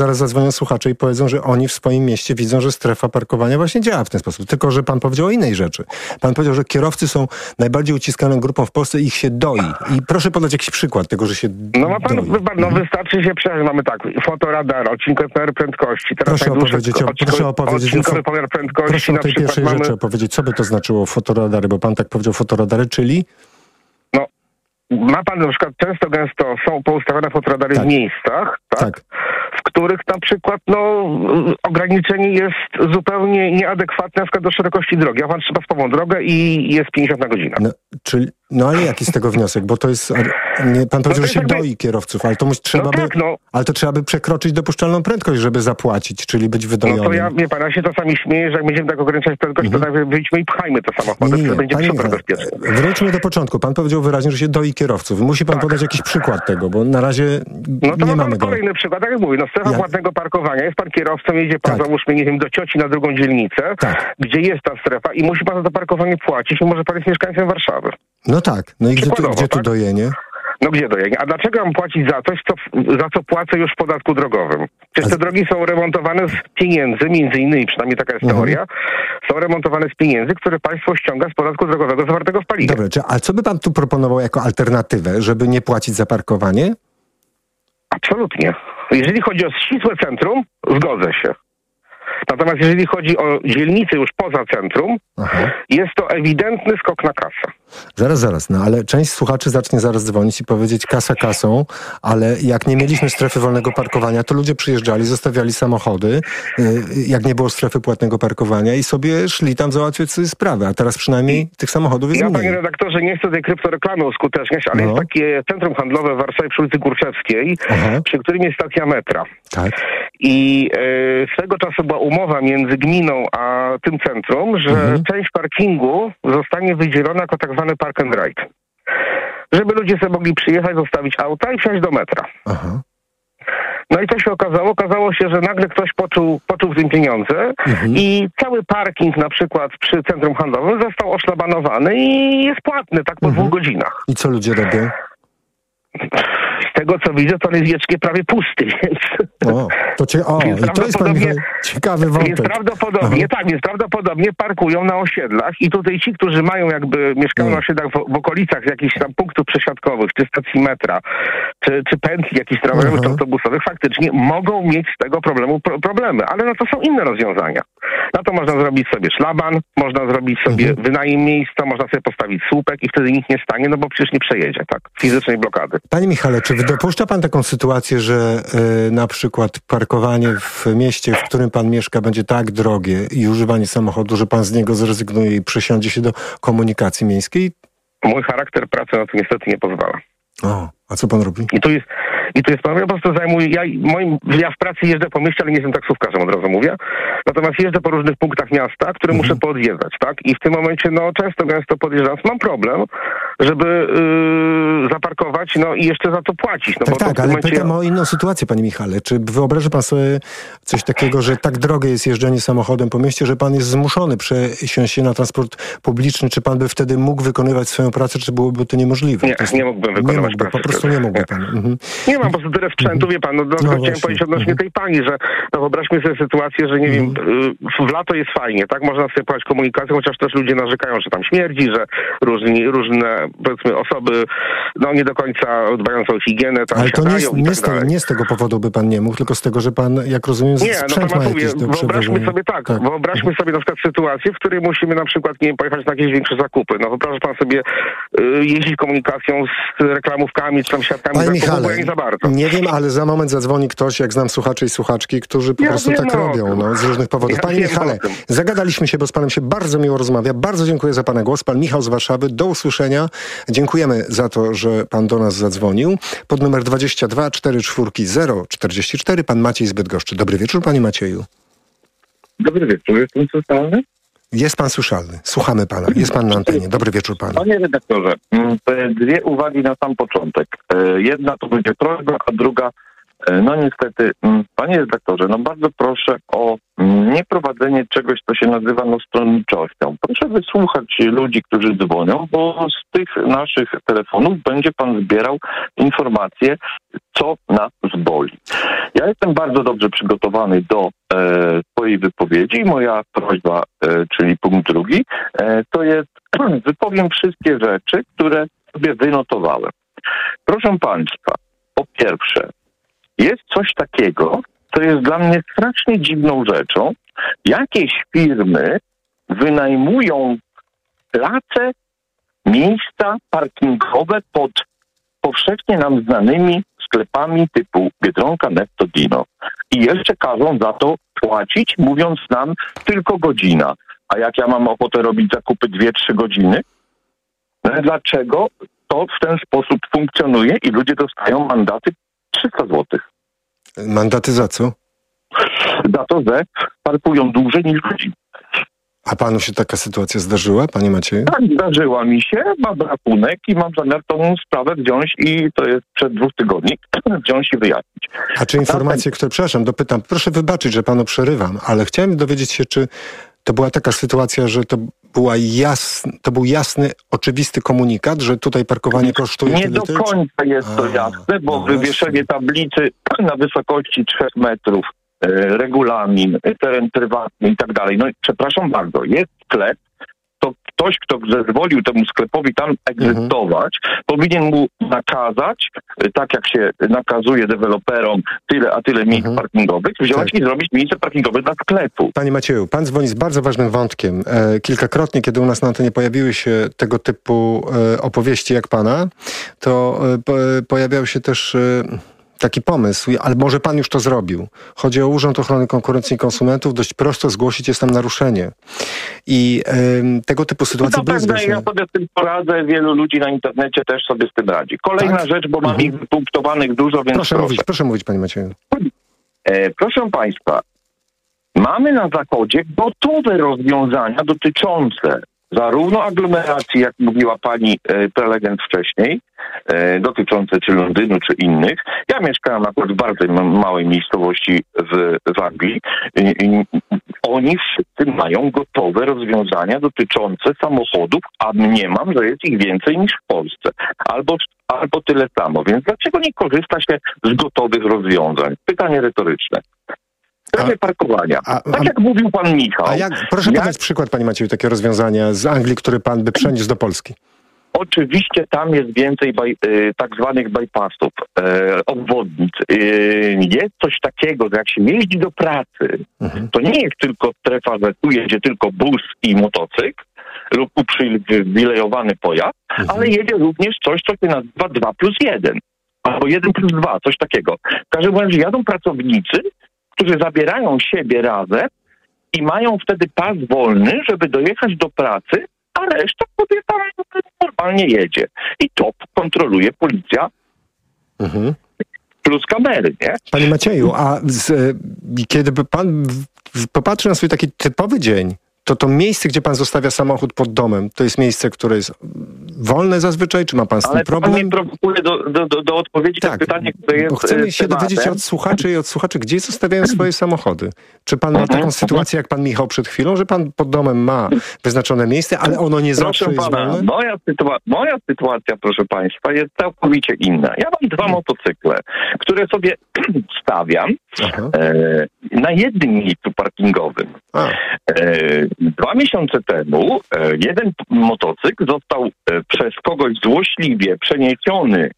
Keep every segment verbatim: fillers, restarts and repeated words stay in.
Zaraz zadzwonią słuchacze i powiedzą, że oni w swoim mieście widzą, że strefa parkowania właśnie działa w ten sposób. Tylko że pan powiedział o innej rzeczy. Pan powiedział, że kierowcy są najbardziej uciskaną grupą w Polsce i ich się doi. I proszę podać jakiś przykład tego, że się No ma pan, doi. no mhm. wystarczy się przejść. Mamy tak, fotoradar, odcinkowy pomiar prędkości. Teraz Proszę opowiedzieć, o, proszę opowiedzieć odcinkowy pomiar prędkości. Proszę o tej pierwszej mamy... rzeczy opowiedzieć. Co by to znaczyło fotoradary? Bo pan tak powiedział fotoradary, czyli? No, ma pan na przykład często, gęsto są poustawione fotoradary tak. w miejscach, tak? tak. w których na przykład no, ograniczenie jest zupełnie nieadekwatne na przykład do szerokości drogi. A pan trzeba wspomną drogę i jest pięćdziesiąt na godzinę. No, czyli, no ale jaki z tego wniosek? Bo to jest... Nie, pan powiedział, no że się jakby... doi kierowców, ale to musi, trzeba no by... Tak, no. Ale to trzeba by przekroczyć dopuszczalną prędkość, żeby zapłacić, czyli być wydojonym. No to ja, wie pan, ja się czasami śmieję, że jak będziemy tak ograniczać prędkość, mm-hmm. to najpierw wyjdźmy i pchajmy te samochody, nie, nie, to będzie super bezpieczne. Wróćmy do początku. Pan powiedział wyraźnie, że się doi kierowców. Musi pan tak. podać jakiś przykład tego, bo na razie no to nie ma mamy go. Kolejny przykład, tak jak mówię, no strefa ja... płatnego parkowania. Jest pan kierowcą, jedzie pan, tak. załóżmy, nie wiem, do cioci na drugą dzielnicę, tak. gdzie jest ta strefa i musi pan za to parkowanie płacić, mimo że pan jest mieszkańcem Warszawy. No tak. No i gdzie tu, gdzie tu tak? dojenie? No gdzie dojenie? A dlaczego mam płacić za coś, co, za co płacę już w podatku drogowym? Przecież te drogi są remontowane z pieniędzy, między innymi, przynajmniej taka jest teoria, są remontowane z pieniędzy, które państwo ściąga z podatku drogowego zawartego w paliwie. Dobra, czy, a co by pan tu proponował jako alternatywę, żeby nie płacić za parkowanie? Absolutnie. Jeżeli chodzi o ścisłe centrum, zgodzę się. Natomiast jeżeli chodzi o dzielnice już poza centrum, Aha. jest to ewidentny skok na kasę. Zaraz, zaraz, no ale część słuchaczy zacznie zaraz dzwonić i powiedzieć kasa kasą, ale jak nie mieliśmy strefy wolnego parkowania, to ludzie przyjeżdżali, zostawiali samochody, jak nie było strefy płatnego parkowania i sobie szli tam załatwiać sobie sprawę, a teraz przynajmniej tych samochodów jest ja, mniej. Panie redaktorze, nie chcę tej kryptoreklamy uskuteczniać, ale no. jest takie centrum handlowe w Warszawie przy ulicy Kurczewskiej, Aha. przy którym jest stacja metra. Tak. I e, swego czasu była umowa między gminą a tym centrum, że mhm. część parkingu zostanie wydzielona jako tak zwany park and ride. Żeby ludzie sobie mogli przyjechać, zostawić auta i wsiąść do metra. Aha. No i co się okazało? Okazało się, że nagle ktoś poczuł, poczuł w tym pieniądze mhm. i cały parking na przykład przy centrum handlowym został oszlabanowany i jest płatny tak po mhm. dwóch godzinach. I co ludzie robią? Z tego co widzę, to on jest wiecznie prawie pusty, więc... O, to, cie, o więc i to jest pan ciekawy wątek. Więc prawdopodobnie, Aha. tak, więc prawdopodobnie parkują na osiedlach i tutaj ci, którzy mają jakby, mieszkają hmm. na osiedlach w, w okolicach jakichś tam punktów przesiadkowych, czy stacji metra, czy, czy pętli jakichś tramwajowych, autobusowych, faktycznie mogą mieć z tego problemu pro, problemy, ale no to są inne rozwiązania. Na to można zrobić sobie szlaban, można zrobić sobie mhm. wynajem miejsca, można sobie postawić słupek i wtedy nikt nie stanie, no bo przecież nie przejedzie, tak, fizycznej blokady. Panie Michale, czy dopuszcza pan taką sytuację, że y, na przykład parkowanie w mieście, w którym pan mieszka, będzie tak drogie i używanie samochodu, że pan z niego zrezygnuje i przesiądzie się do komunikacji miejskiej? Mój charakter pracy na to niestety nie pozwala. O, a co pan robi? I tu jest, i tu jest pan, ja po prostu zajmuję, ja, moim, ja w pracy jeżdżę po mieście, ale nie jestem taksówkarzem, od razu mówię. Natomiast jeżdżę po różnych punktach miasta, które mhm. muszę poodwiedzać, tak? I w tym momencie, no często, gęsto podjeżdżając, mam problem, żeby yy, zaparkować, no i jeszcze za to płacić. No tak, bo tak, to ale momencie... pytam o inną sytuację, panie Michale. Czy wyobraża pan sobie coś takiego, że tak drogie jest jeżdżenie samochodem po mieście, że pan jest zmuszony przesiąść się na transport publiczny? Czy pan by wtedy mógł wykonywać swoją pracę, czy byłoby to niemożliwe? Nie, to jest... nie mógłbym wykonywać nie mógłby, pracy. Po prostu nie mógłby pan. Mhm. Nie mam po prostu tyle sprzętu, wie pan, no, no, no chciałem właśnie. powiedzieć odnośnie mhm. tej pani, że no wyobraźmy sobie sytuację, że nie mhm. wiem, w lato jest fajnie, tak? Można sobie płacić komunikację, chociaż też ludzie narzekają, że tam śmierdzi, że różni, różne, powiedzmy, osoby no nie do końca dbające o higienę tam ale to nie, i nie, tak z te, nie z tego powodu by pan nie mógł, tylko z tego, że pan, jak rozumiem, nie, sprzęt no ma mówię, jakieś do wyobraźmy sobie tak, tak, wyobraźmy sobie na przykład sytuację, w której musimy na przykład, nie wiem, pojechać na jakieś większe zakupy. No wyobraża pan sobie y, jeździć komunikacją z reklamówkami, czy tam siatkami Panie zakupów, Michale, bo ja nie za bardzo. Nie wiem, ale za moment zadzwoni ktoś, jak znam słuchaczy i słuchaczki, którzy po ja prostu tak robią, no, z różnych powodów. Ja Panie Michale, zagadaliśmy się, bo z panem się bardzo miło rozmawia. Bardzo dziękuję za pana głos. Pan Michał z Warszawy. Do usłyszenia. Dziękujemy za to, że pan do nas zadzwonił. Pod numer dwadzieścia dwa cztery cztery zero czterdzieści cztery. Pan Maciej z Bydgoszczy. Dobry wieczór, panie Macieju. Dobry wieczór. Jestem słyszalny? Jest pan słyszalny. Słuchamy pana. Jest pan na antenie. Dobry wieczór panu. Panie redaktorze, dwie uwagi na sam początek. Jedna to będzie prośba, a druga, no niestety, panie redaktorze, no bardzo proszę o nieprowadzenie czegoś, co się nazywa no, stronniczością. Proszę wysłuchać ludzi, którzy dzwonią, bo z tych naszych telefonów będzie pan zbierał informacje, co nas boli. Ja jestem bardzo dobrze przygotowany do e, swojej wypowiedzi. Moja prośba, e, czyli punkt drugi, e, to jest, wypowiem wszystkie rzeczy, które sobie wynotowałem. Proszę państwa, po pierwsze, jest coś takiego, co jest dla mnie strasznie dziwną rzeczą. Jakieś firmy wynajmują place, miejsca parkingowe pod powszechnie nam znanymi sklepami typu Biedronka, Netto, Dino. I jeszcze każą za to płacić, mówiąc nam tylko godzina. A jak ja mam ochotę robić zakupy dwie trzy godziny? No, dlaczego to w ten sposób funkcjonuje i ludzie dostają mandaty trzysta złotych? Mandaty za co? Za to, że parkują dłużej niż godzin. A panu się taka sytuacja zdarzyła, panie Macieju? Tak, zdarzyła mi się, mam rachunek i mam zamiar tą sprawę wziąć i to jest przed dwóch tygodni, wziąć i wyjaśnić. A czy informacje, które, przepraszam, dopytam, proszę wybaczyć, że panu przerywam, ale chciałem dowiedzieć się, czy to była taka sytuacja, że to była jasny, to był jasny, oczywisty komunikat, że tutaj parkowanie kosztuje Nie tyle, do tyle, końca jest to A, jasne, bo no wywieszenie tablicy na wysokości trzech metrów, e, regulamin, teren prywatny i tak dalej. No i przepraszam bardzo, jest sklep, to ktoś, kto zezwolił temu sklepowi tam egzystować, mhm. powinien mu nakazać, tak jak się nakazuje deweloperom, tyle a tyle miejsc mhm. parkingowych, wziąć tak. i zrobić miejsce parkingowe dla sklepu. Panie Macieju, pan dzwoni z bardzo ważnym wątkiem. E, kilkakrotnie, kiedy u nas na antenie pojawiły się tego typu e, opowieści jak pana, to e, po, pojawiał się też... E, taki pomysł, ale może pan już to zrobił. Chodzi o Urząd Ochrony Konkurencji i Konsumentów. Dość prosto zgłosić jest tam naruszenie. I ym, tego typu sytuacje no były pewnie, ja sobie z tym poradzę. Wielu ludzi na internecie też sobie z tym radzi. Kolejna tak? rzecz, bo mam mhm. ich wypunktowanych dużo, więc proszę. Proszę mówić, proszę mówić, panie Macieju. E, proszę państwa, mamy na zachodzie gotowe rozwiązania dotyczące zarówno aglomeracji, jak mówiła pani e, prelegent wcześniej, e, dotyczące czy Londynu, czy innych. Ja mieszkałem akurat w bardzo małej miejscowości w, w Anglii. I, i, oni wszyscy mają gotowe rozwiązania dotyczące samochodów, a mniemam, że jest ich więcej niż w Polsce. Albo, albo tyle samo. Więc dlaczego nie korzysta się z gotowych rozwiązań? Pytanie retoryczne. W sprawie parkowania. A, a, tak jak mówił pan Michał. A jak, proszę jak, podać przykład, panie Macieju, takie rozwiązania z Anglii, które pan by przeniósł do Polski. Oczywiście tam jest więcej baj, y, tak zwanych bypassów, y, obwodnic. Y, jest coś takiego, że jak się jeździ do pracy, mhm. to nie jest tylko strefa, że tu jedzie tylko bus i motocykl lub uprzywilejowany pojazd, mhm. ale jedzie również coś, co się nazywa dwa plus jeden. Albo jeden plus dwa, coś takiego. W każdym razie jadą pracownicy, którzy zabierają siebie razem i mają wtedy pas wolny, żeby dojechać do pracy, a reszta sobie tam normalnie jedzie. I to kontroluje policja mhm. plus kamery, nie? Panie Macieju, a z, kiedy by pan popatrzy na swój taki typowy dzień, to to miejsce, gdzie pan zostawia samochód pod domem, to jest miejsce, które jest wolne zazwyczaj? Czy ma pan z tym Ale problem? Ale pan mnie prowokuje do, do, do, do odpowiedzi tak, na pytanie, które jest bo chcemy się tematem. dowiedzieć od słuchaczy i od słuchaczy, gdzie zostawiają swoje samochody. Czy pan ma taką sytuację, jak pan Michał przed chwilą, że pan pod domem ma wyznaczone miejsce, ale ono nie zawsze proszę jest pana, wolne? Moja, sytua- moja sytuacja, proszę państwa, jest całkowicie inna. Ja mam dwa motocykle, które sobie stawiam e, na jednym miejscu parkingowym. E, dwa miesiące temu e, jeden motocykl został e, przez kogoś złośliwie przeniesiony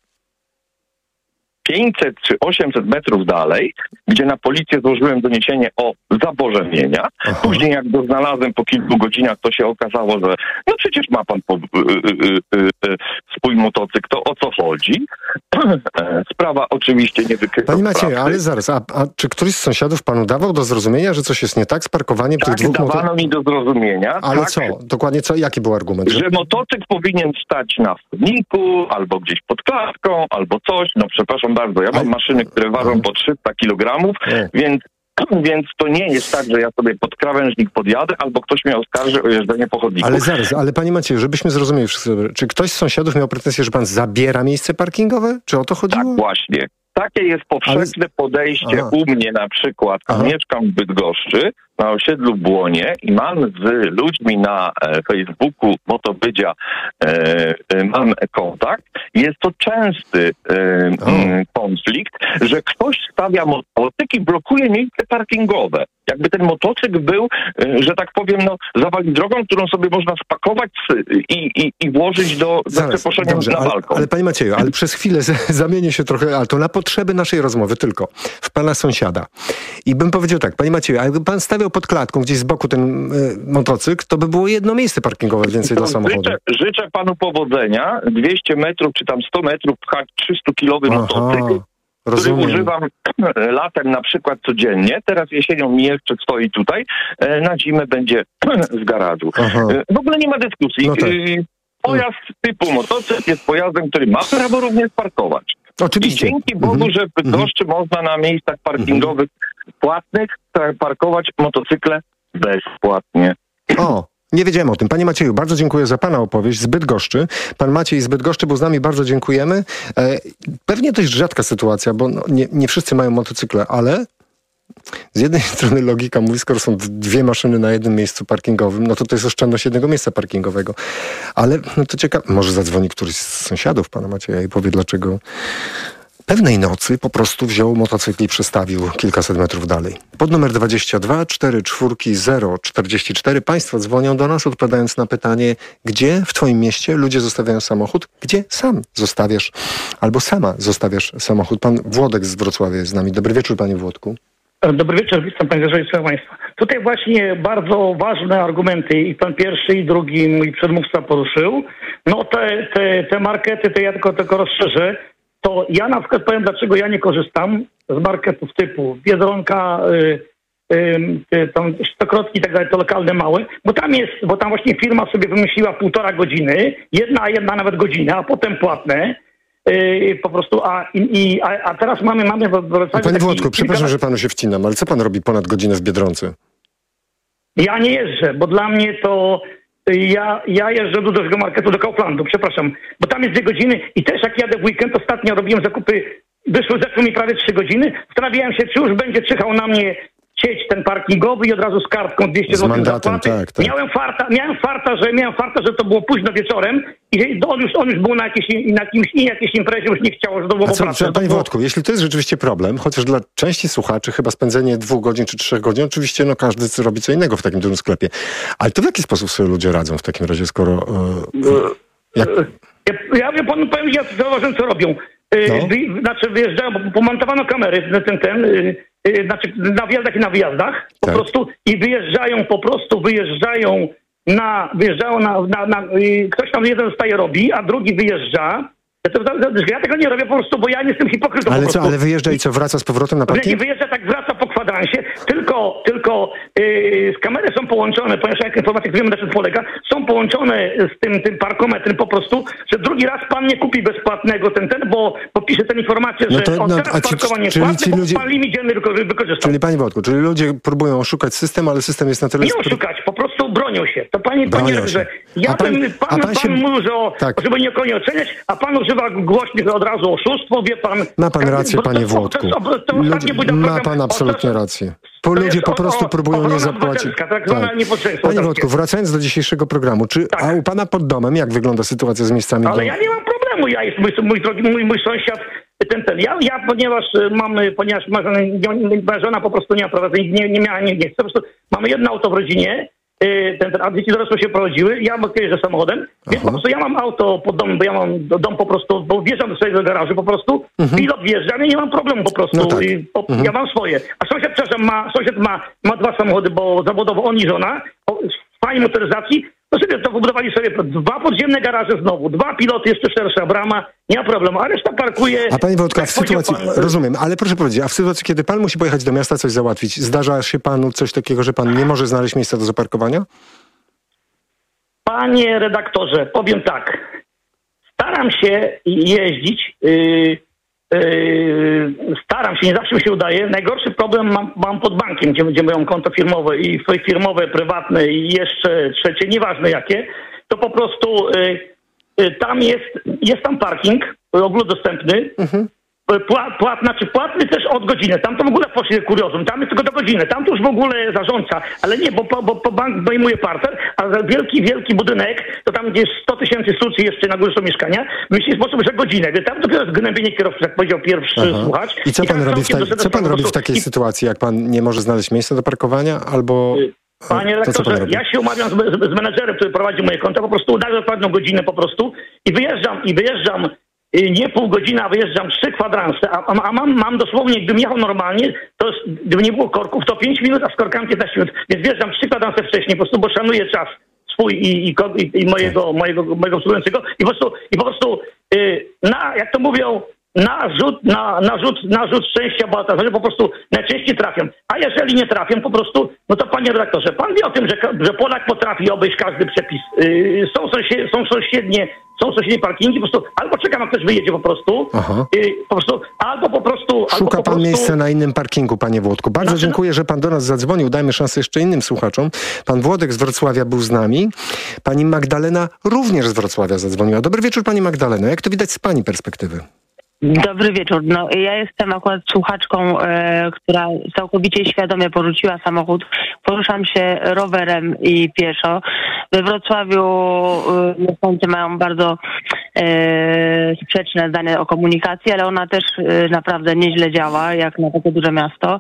pięćset czy osiemset metrów dalej, gdzie na policję złożyłem doniesienie o zabożemienia. Aha. Później jak go znalazłem po kilku godzinach, to się okazało, że no przecież ma pan po, y, y, y, y, swój motocykl, to o co chodzi? Sprawa oczywiście nie wykryta. Panie Macieju, ale zaraz, a, a czy któryś z sąsiadów panu dawał do zrozumienia, że coś jest nie tak z parkowaniem tak, tych dwóch dawano motocyklów? mi do zrozumienia. Ale tak, co? Dokładnie co? Jaki był argument? Że, że motocykl powinien stać na chodniku, albo gdzieś pod klatką, albo coś. No przepraszam bardzo, ja mam maszyny, które ważą po trzysta kilogramów, więc, więc to nie jest tak, że ja sobie pod krawężnik podjadę, albo ktoś mnie oskarży o jeżdżenie po chodniku. Ale zaraz, ale panie Macieju, żebyśmy zrozumieli wszystko, czy ktoś z sąsiadów miał pretensję, że pan zabiera miejsce parkingowe? Czy o to chodziło? Tak, właśnie. Takie jest powszechne ale... podejście Aha. u mnie na przykład, a mieszkam w Bydgoszczy, na osiedlu Błonie i mam z ludźmi na Facebooku Motobydzia e, mam kontakt. Jest to częsty e, konflikt, że ktoś stawia motocykl i blokuje miejsce parkingowe. Jakby ten motocykl był, że tak powiem, no, zawali drogą, którą sobie można spakować i, i, i włożyć do przeproszenia na ale, balkon. ale panie Macieju, ale przez chwilę zamienię się trochę, ale to na potrzeby naszej rozmowy tylko, w pana sąsiada. I bym powiedział tak, panie Macieju, a jakby pan stawiał pod klatką gdzieś z boku ten y, motocykl, to by było jedno miejsce parkingowe więcej dla samochodu. Życzę, życzę panu powodzenia. dwieście metrów czy tam sto metrów pchać trzystukilowy motocykl. Rozumiem. Który używam latem na przykład codziennie. Teraz jesienią mi jeszcze stoi tutaj. Na zimę będzie w garażu. Aha. W ogóle nie ma dyskusji. No tak. Pojazd typu motocykl jest pojazdem, który ma prawo również parkować. Oczywiście. I dzięki Bogu, mhm. że w Bydgoszczy mhm. można na miejscach parkingowych mhm. płatnych parkować motocykle bezpłatnie. O! Nie wiedziałem o tym. Panie Macieju, bardzo dziękuję za pana opowieść z Bydgoszczy. Pan Maciej z Bydgoszczy był z nami, bardzo dziękujemy. E, pewnie dość rzadka sytuacja, bo no, nie, nie wszyscy mają motocykle, ale z jednej strony logika mówi, skoro są dwie maszyny na jednym miejscu parkingowym, no to to jest oszczędność jednego miejsca parkingowego. Ale no to ciekawe, może zadzwoni któryś z sąsiadów pana Macieja i powie, dlaczego pewnej nocy po prostu wziął motocykl i przestawił kilkaset metrów dalej. Pod numer dwadzieścia dwa czterdzieści cztery zero czterdzieści cztery Państwo dzwonią do nas, odpowiadając na pytanie, gdzie w twoim mieście ludzie zostawiają samochód, gdzie sam zostawiasz albo sama zostawiasz samochód. Pan Włodek z Wrocławia jest z nami. Dobry wieczór, panie Włodku. Dobry wieczór, witam panie Grzegorzu, witam państwa. Tutaj właśnie bardzo ważne argumenty i pan pierwszy i drugi mój przedmówca poruszył. No te, te, te markety, to ja tylko, tylko rozszerzę. To ja na przykład powiem, dlaczego ja nie korzystam z marketów typu Biedronka, y, y, tam Stokrotki i tak dalej, to lokalne małe, bo tam jest, bo tam właśnie firma sobie wymyśliła półtora godziny, jedna, jedna nawet godzina, a potem płatne. Yy, po prostu, a, i, a, a teraz mamy, mamy w Wrocławiu... Panie Włodku, przepraszam, że panu się wcinam, ale co pan robi ponad godzinę w Biedronce? Ja nie jeżdżę, bo dla mnie to... Ja, ja jeżdżę do dużego marketu, do Kauflandu, przepraszam, bo tam jest dwie godziny i też jak jadę w weekend, ostatnio robiłem zakupy, wyszły, zeszły mi prawie trzy godziny, zastanawiałem się, czy już będzie czyhał na mnie sieć ten parkingowy i od razu z kartką dwieście złotych mandatem, tak, tak. Miałem farta, miałem farta, że miałem farta, że to było późno wieczorem i on już, on już był na, jakiejś, na jakimś, jakiejś imprezie, już nie chciało, że to było pracy. Panie Włodku, jeśli to jest rzeczywiście problem, chociaż dla części słuchaczy chyba spędzenie dwóch godzin czy trzech godzin, oczywiście no każdy robi co innego w takim dużym sklepie, ale to w jaki sposób sobie ludzie radzą w takim razie, skoro... Yy, jak... Ja, ja panu powiem, ja zauważyłem, co robią. No. Wy, znaczy wyjeżdżają, bo pomontowano kamery, ten, ten, yy, znaczy na wjazdach i na wyjazdach, po tak. prostu i wyjeżdżają, po prostu wyjeżdżają na, wyjeżdżają na, na, na yy, ktoś tam jeden zostaje robi, a drugi wyjeżdża. Ja, to, ja tego nie robię po prostu, bo ja nie jestem hipokrytą. Ale po co, ale wyjeżdża i co, wraca z powrotem na parking? Nie wyjeżdża, tak wraca po kwadransie, tylko, tylko yy, kamery są połączone, ponieważ jak informacja, wiemy na czym polega, są połączone z tym, tym parkometrem po prostu, że drugi raz pan nie kupi bezpłatnego ten, ten, bo, bo pisze tę informację, no że to, on no, teraz parkowanie jest płatne, bo ludzie... pan limit dzienny wykorzystał. Czyli panie Włodku, czyli ludzie próbują oszukać system, ale system jest na tyle... Nie oszukać, po prostu bronią się. To panie, panie, że ja a pan, bym, pan, a pan, pan się... mówił, że o, tak. żeby nikogo oceniać, a pan używa głośnych od razu oszustwo, wie pan... Ma pan rację, to, panie to, Włodku. To, to, to ludzie, ma pan absolutnie o, to, rację. Po ludzie po prostu o, próbują nie zapłacić. Tak, tak. Panie Włodku, wracając do dzisiejszego programu, czy tak. a u pana pod domem jak wygląda sytuacja z miejscami? Ale do... ja nie mam problemu, ja jest mój, mój, mój, mój, mój sąsiad, ten, ten. Ja, ja ponieważ mam, ponieważ ma żona, ma żona po prostu nie ma prawa, nie, nie miała, nie, nie chce, po prostu mamy jedno auto w rodzinie, ten, ten, a dzieci dorosłe się prowadziły, ja jeżdżę samochodem, więc Aha. po prostu ja mam auto pod domem, bo ja mam dom po prostu, bo wjeżdżam do swojego garażu po prostu, mhm. pilot wjeżdża, ja nie mam problemu po prostu, no tak. I, po, mhm. ja mam swoje. A sąsiad, przepraszam, ma, sąsiad ma, ma dwa samochody, bo zawodowo on i żona, w fajnej motoryzacji, to sobie to wybudowali sobie dwa podziemne garaże znowu, dwa piloty, jeszcze szersza brama, nie ma problemu, a reszta parkuje... A panie Włodku, tak w sytuacji, pan... rozumiem, ale proszę powiedzieć, a w sytuacji, kiedy pan musi pojechać do miasta coś załatwić, zdarza się panu coś takiego, że pan nie może znaleźć miejsca do zaparkowania? Panie redaktorze, powiem tak, staram się jeździć, yy, yy, staram się, nie zawsze mi się udaje. Najgorszy problem mam, mam pod bankiem, gdzie, gdzie mają konto firmowe i firmowe, prywatne i jeszcze trzecie, nieważne jakie, to po prostu yy, yy, tam jest, jest tam parking ogólnodostępny, mhm. Płat, płat, znaczy płatny też od godziny. Tam to w ogóle poszli kuriozum. Tam jest tylko do godziny. Tam to już w ogóle zarządca. Ale nie, bo, bo, bo bank zdejmuje parter, a za wielki, wielki budynek, to tam gdzie jest sto tysięcy sztuk i jeszcze na górze są mieszkania, myśli w sposób, że godzinę. Tam dopiero jest gnębienie kierowcy, jak powiedział pierwszy Aha. słuchacz. I co I pan robi w, ta, co pan robi w takiej i... sytuacji, jak pan nie może znaleźć miejsca do parkowania, albo... Panie redaktorze, ja się umawiam z, z, z menedżerem, który prowadzi moje konto, po prostu udaję odpowiednią godzinę po prostu i wyjeżdżam, i wyjeżdżam nie pół godziny, a wyjeżdżam trzy kwadranse, a, a mam, mam dosłownie, gdybym jechał normalnie, to jest, gdyby nie było korków, to pięć minut, a z korkami piętnaście minut, więc wjeżdżam trzy kwadranse wcześniej, po prostu, bo szanuję czas swój i, i, i, i mojego, mojego, mojego obsługującego i po prostu, i po prostu yy, na, jak to mówią, na rzut, na, na rzut, na rzut szczęścia, bo to po prostu najczęściej trafią. A jeżeli nie trafią po prostu, no to panie redaktorze, pan wie o tym, że, że Polak potrafi obejść każdy przepis. Yy, są, sąsied, są sąsiednie są sąsiednie parkingi, po prostu albo czekam, jak ktoś wyjedzie po prostu, yy, po prostu albo po prostu... Szuka albo po pan prostu... miejsca na innym parkingu, panie Włodku. Bardzo znaczy, dziękuję, że pan do nas zadzwonił. Dajmy szansę jeszcze innym słuchaczom. Pan Włodek z Wrocławia był z nami. Pani Magdalena również z Wrocławia zadzwoniła. Dobry wieczór, pani Magdaleno. Jak to widać z pani perspektywy? Dobry wieczór. No, ja jestem akurat słuchaczką, e, która całkowicie świadomie porzuciła samochód. Poruszam się rowerem i pieszo. We Wrocławiu e, mieszkańcy mają bardzo e, sprzeczne zdanie o komunikacji, ale ona też e, naprawdę nieźle działa, jak na takie duże miasto.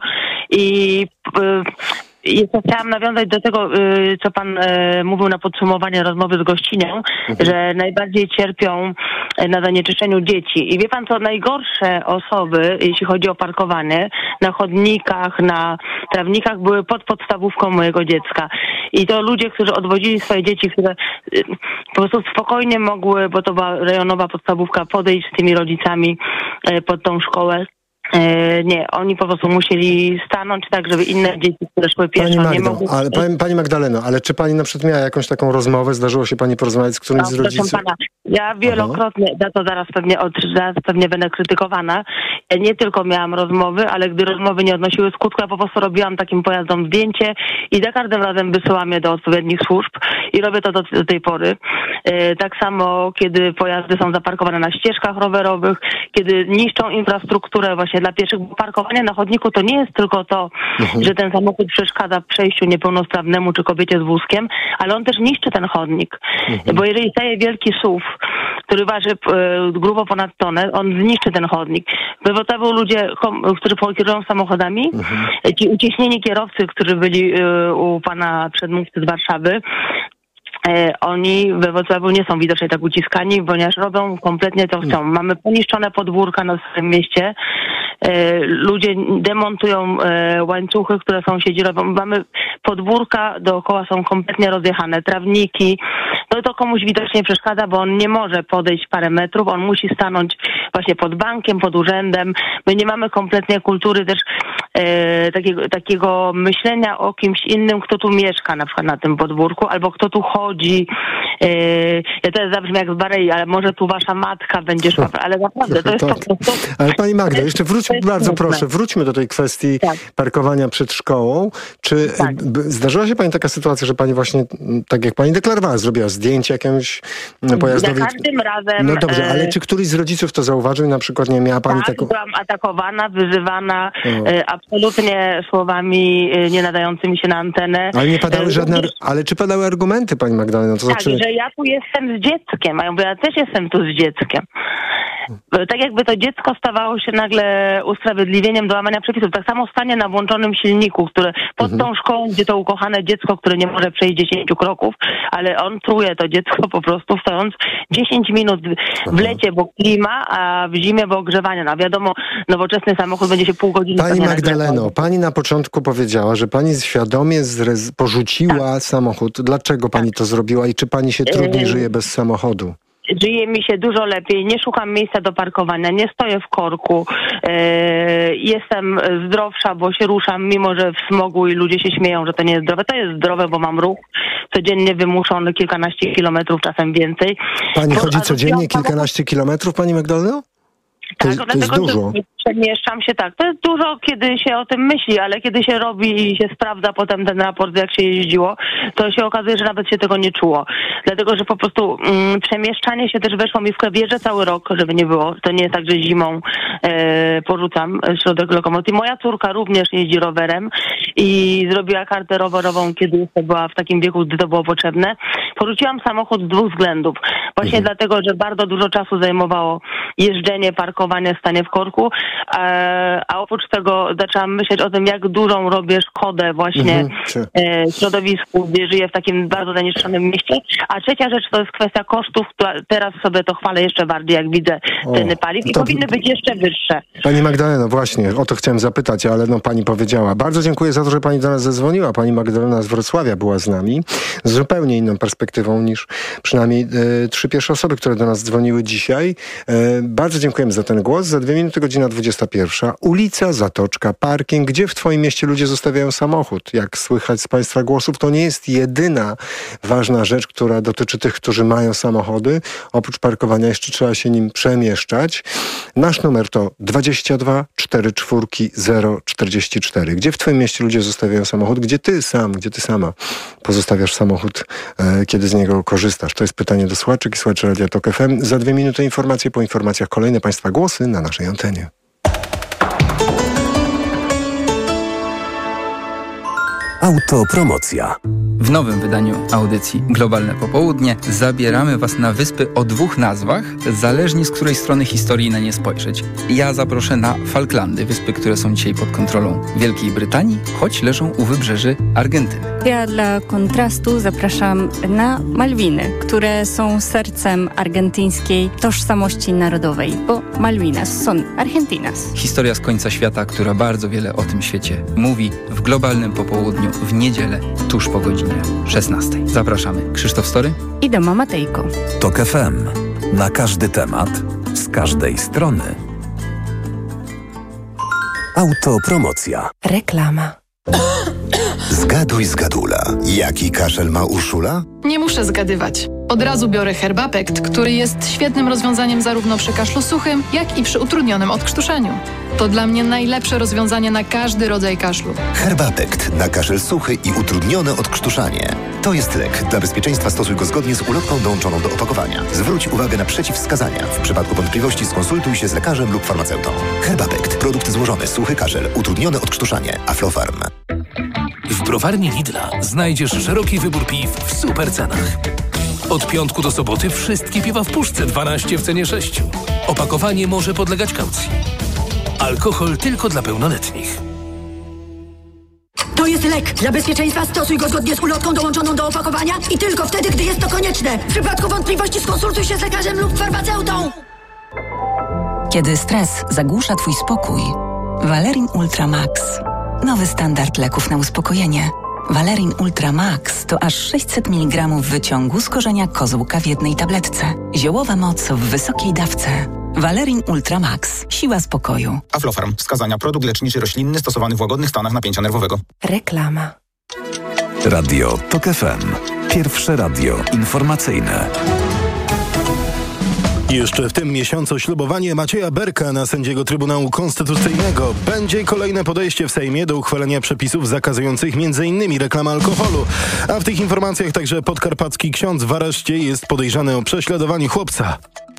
I e, Jeszcze chciałam nawiązać do tego, co pan mówił na podsumowanie rozmowy z gościnią, mhm. że najbardziej cierpią na zanieczyszczeniu dzieci. I wie pan co, najgorsze osoby, jeśli chodzi o parkowanie, na chodnikach, na trawnikach, były pod podstawówką mojego dziecka. I to ludzie, którzy odwodzili swoje dzieci, które po prostu spokojnie mogły, bo to była rejonowa podstawówka, podejść z tymi rodzicami pod tą szkołę. Nie, oni po prostu musieli stanąć tak, żeby inne dzieci, które szły pieszo, pani Magdo, nie mogły... Ale, pani, pani Magdaleno, ale czy pani na przykład miała jakąś taką rozmowę? Zdarzyło się pani porozmawiać z którymś no, z rodziców? Pana, ja wielokrotnie, za to zaraz pewnie, od, zaraz pewnie będę krytykowana, ja nie tylko miałam rozmowy, ale gdy rozmowy nie odnosiły skutku, ja po prostu robiłam takim pojazdom zdjęcie i za każdym razem wysyłam je do odpowiednich służb i robię to do, do tej pory. E, tak samo, kiedy pojazdy są zaparkowane na ścieżkach rowerowych, kiedy niszczą infrastrukturę właśnie dla pieszych, bo parkowanie na chodniku to nie jest tylko to, mhm. że ten samochód przeszkadza w przejściu niepełnosprawnemu czy kobiecie z wózkiem, ale on też niszczy ten chodnik. Mhm. Bo jeżeli staje wielki S U V, który waży e, grubo ponad tonę, on zniszczy ten chodnik. We Wrocławiu ludzie, którzy kierują samochodami, mhm. ci uciśnieni kierowcy, którzy byli e, u pana przedmówcy z Warszawy, E, oni we Wrocławiu nie są widocznie tak uciskani, ponieważ robią kompletnie to chcą. Mamy poniszczone podwórka na swoim mieście. E, ludzie demontują e, łańcuchy, które sąsiedzi robią. Mamy podwórka, dookoła są kompletnie rozjechane, trawniki. No to komuś widocznie przeszkadza, bo on nie może podejść parę metrów, on musi stanąć właśnie pod bankiem, pod urzędem. My nie mamy kompletnie kultury też e, takiego, takiego myślenia o kimś innym, kto tu mieszka na przykład na tym podwórku, albo kto tu chodzi. E, ja teraz zabrzmi jak z Barei, ale może tu wasza matka będzie szła, ale naprawdę to jest tak. po prostu... Ale pani Magda, jeszcze wróćmy, bardzo smutne. proszę, wróćmy do tej kwestii tak. parkowania przed szkołą. Czy tak. zdarzyła się pani taka sytuacja, że pani właśnie, tak jak pani deklarowała, zrobiła zdjęcie jakiemuś pojazdowi? Za każdym razem... No dobrze, ale czy któryś z rodziców to zauważył i na przykład nie miała pani tak, taką... byłam atakowana, wyzywana e, absolutnie słowami e, nie nadającymi się na antenę. Ale nie padały żadne... Ale czy padały argumenty, pani Magdaleno? To tak, znaczy... że ja tu jestem z dzieckiem, a ja mówię, ja też jestem tu z dzieckiem. Tak jakby to dziecko stawało się nagle usprawiedliwieniem do łamania przepisów. Tak samo stanie na włączonym silniku, które pod mhm. tą szkołą, gdzie to ukochane dziecko, które nie może przejść dziesięciu kroków, ale on truje to dziecko po prostu stojąc dziesięć minut w lecie, bo klima, a w zimie, bo ogrzewanie. No wiadomo, nowoczesny samochód będzie się pół godziny... Pani Magdaleno, pani na początku powiedziała, że pani świadomie zrez- porzuciła tak. samochód. Dlaczego pani tak. to zrobiła i czy pani się trudniej żyje bez samochodu? Żyje mi się dużo lepiej, nie szukam miejsca do parkowania, nie stoję w korku, yy, jestem zdrowsza, bo się ruszam, mimo że w smogu i ludzie się śmieją, że to nie jest zdrowe. To jest zdrowe, bo mam ruch codziennie wymuszony, kilkanaście kilometrów, czasem więcej. Pani bo, chodzi codziennie kilkanaście kilometrów, pani Magdaleno? To, jest, tak, to jest dlatego, dużo. że przemieszczam się tak. To jest dużo, kiedy się o tym myśli, ale kiedy się robi i się sprawdza potem ten raport, jak się jeździło, to się okazuje, że nawet się tego nie czuło. Dlatego, że po prostu mm, przemieszczanie się też weszło mi w krew. Jeżdżę cały rok, żeby nie było. To nie jest tak, że zimą e, porzucam środek lokomocji. Moja córka również jeździ rowerem i zrobiła kartę rowerową, kiedy jeszcze była w takim wieku, gdy to było potrzebne. Porzuciłam samochód z dwóch względów. Właśnie mhm. dlatego, że bardzo dużo czasu zajmowało jeżdżenie, parkowanie, stanie w korku, e, a oprócz tego zaczęłam myśleć o tym, jak dużą robię szkodę właśnie mhm. e, środowisku, gdzie żyję w takim bardzo zanieczyszczonym mieście. A trzecia rzecz to jest kwestia kosztów, która teraz sobie to chwalę jeszcze bardziej, jak widzę ceny paliw i to powinny być jeszcze wyższe. Pani Magdaleno, właśnie, o to chciałem zapytać, ale no pani powiedziała. Bardzo dziękuję za to, że pani do nas zadzwoniła. Pani Magdalena z Wrocławia była z nami, z zupełnie inną perspektywą niż przynajmniej e, trzy pierwsze osoby, które do nas dzwoniły dzisiaj. E, bardzo dziękujemy za ten głos. Za dwie minuty godzina dwudziesta pierwsza. Ulica, zatoczka, parking. Gdzie w twoim mieście ludzie zostawiają samochód? Jak słychać z państwa głosów, to nie jest jedyna ważna rzecz, która dotyczy tych, którzy mają samochody. Oprócz parkowania jeszcze trzeba się nim przemieszczać. Nasz numer to dwadzieścia dwa czterdzieści cztery zero czterdzieści cztery. Gdzie w twoim mieście ludzie zostawiają samochód? Gdzie ty sam, gdzie ty sama pozostawiasz samochód, e, kiedy z niego korzystasz? To jest pytanie do słuchaczek i słuchaczy Radia Tok F M. Za dwie minuty informacje, po informacjach kolejne państwa głosy na naszej antenie. Autopromocja. W nowym wydaniu audycji Globalne Popołudnie zabieramy Was na wyspy o dwóch nazwach, zależnie z której strony historii na nie spojrzeć. Ja zaproszę na Falklandy, wyspy, które są dzisiaj pod kontrolą Wielkiej Brytanii, choć leżą u wybrzeży Argentyny. Ja dla kontrastu zapraszam na Malwiny, które są sercem argentyńskiej tożsamości narodowej, bo Malvinas są Argentinas. Historia z końca świata, która bardzo wiele o tym świecie mówi, w Globalnym Popołudniu w niedzielę, tuż po godzinie szesnastej. Zapraszamy. Krzysztof Story i Doma Matejko. Tok F M. Na każdy temat, z każdej strony. Autopromocja. Reklama. Zgaduj, zgadula. Jaki kaszel ma Urszula? Nie muszę zgadywać. Od razu biorę Herbapekt, który jest świetnym rozwiązaniem zarówno przy kaszlu suchym, jak i przy utrudnionym odkrztuszaniu. To dla mnie najlepsze rozwiązanie na każdy rodzaj kaszlu. Herbapekt na kaszel suchy i utrudnione odkrztuszanie. To jest lek. Dla bezpieczeństwa stosuj go zgodnie z ulotką dołączoną do opakowania. Zwróć uwagę na przeciwwskazania. W przypadku wątpliwości skonsultuj się z lekarzem lub farmaceutą. Herbapekt. Produkt złożony. Suchy kaszel. Utrudnione odkrztuszanie. Aflofarm. W browarni Lidla znajdziesz szeroki wybór piw w super cenach. Od piątku do soboty wszystkie piwa w puszce dwanaście w cenie sześciu. Opakowanie może podlegać kaucji. Alkohol tylko dla pełnoletnich. To jest lek. Dla bezpieczeństwa stosuj go zgodnie z ulotką dołączoną do opakowania i tylko wtedy, gdy jest to konieczne. W przypadku wątpliwości skonsultuj się z lekarzem lub farmaceutą. Kiedy stres zagłusza twój spokój, Valerin Ultra Max. Nowy standard leków na uspokojenie. Valerin Ultra Max to aż sześćset miligramów wyciągu z korzenia kozłka w jednej tabletce. Ziołowa moc w wysokiej dawce. Valerin Ultra Max. Siła spokoju. Aflofarm. Wskazania: produkt leczniczy roślinny stosowany w łagodnych stanach napięcia nerwowego. Reklama. Radio Tok F M. Pierwsze radio informacyjne. Jeszcze w tym miesiącu ślubowanie Macieja Berka na sędziego Trybunału Konstytucyjnego. Będzie kolejne podejście w Sejmie do uchwalenia przepisów zakazujących między innymi reklamę alkoholu. A w tych informacjach także podkarpacki ksiądz w areszcie, jest podejrzany o prześladowanie chłopca.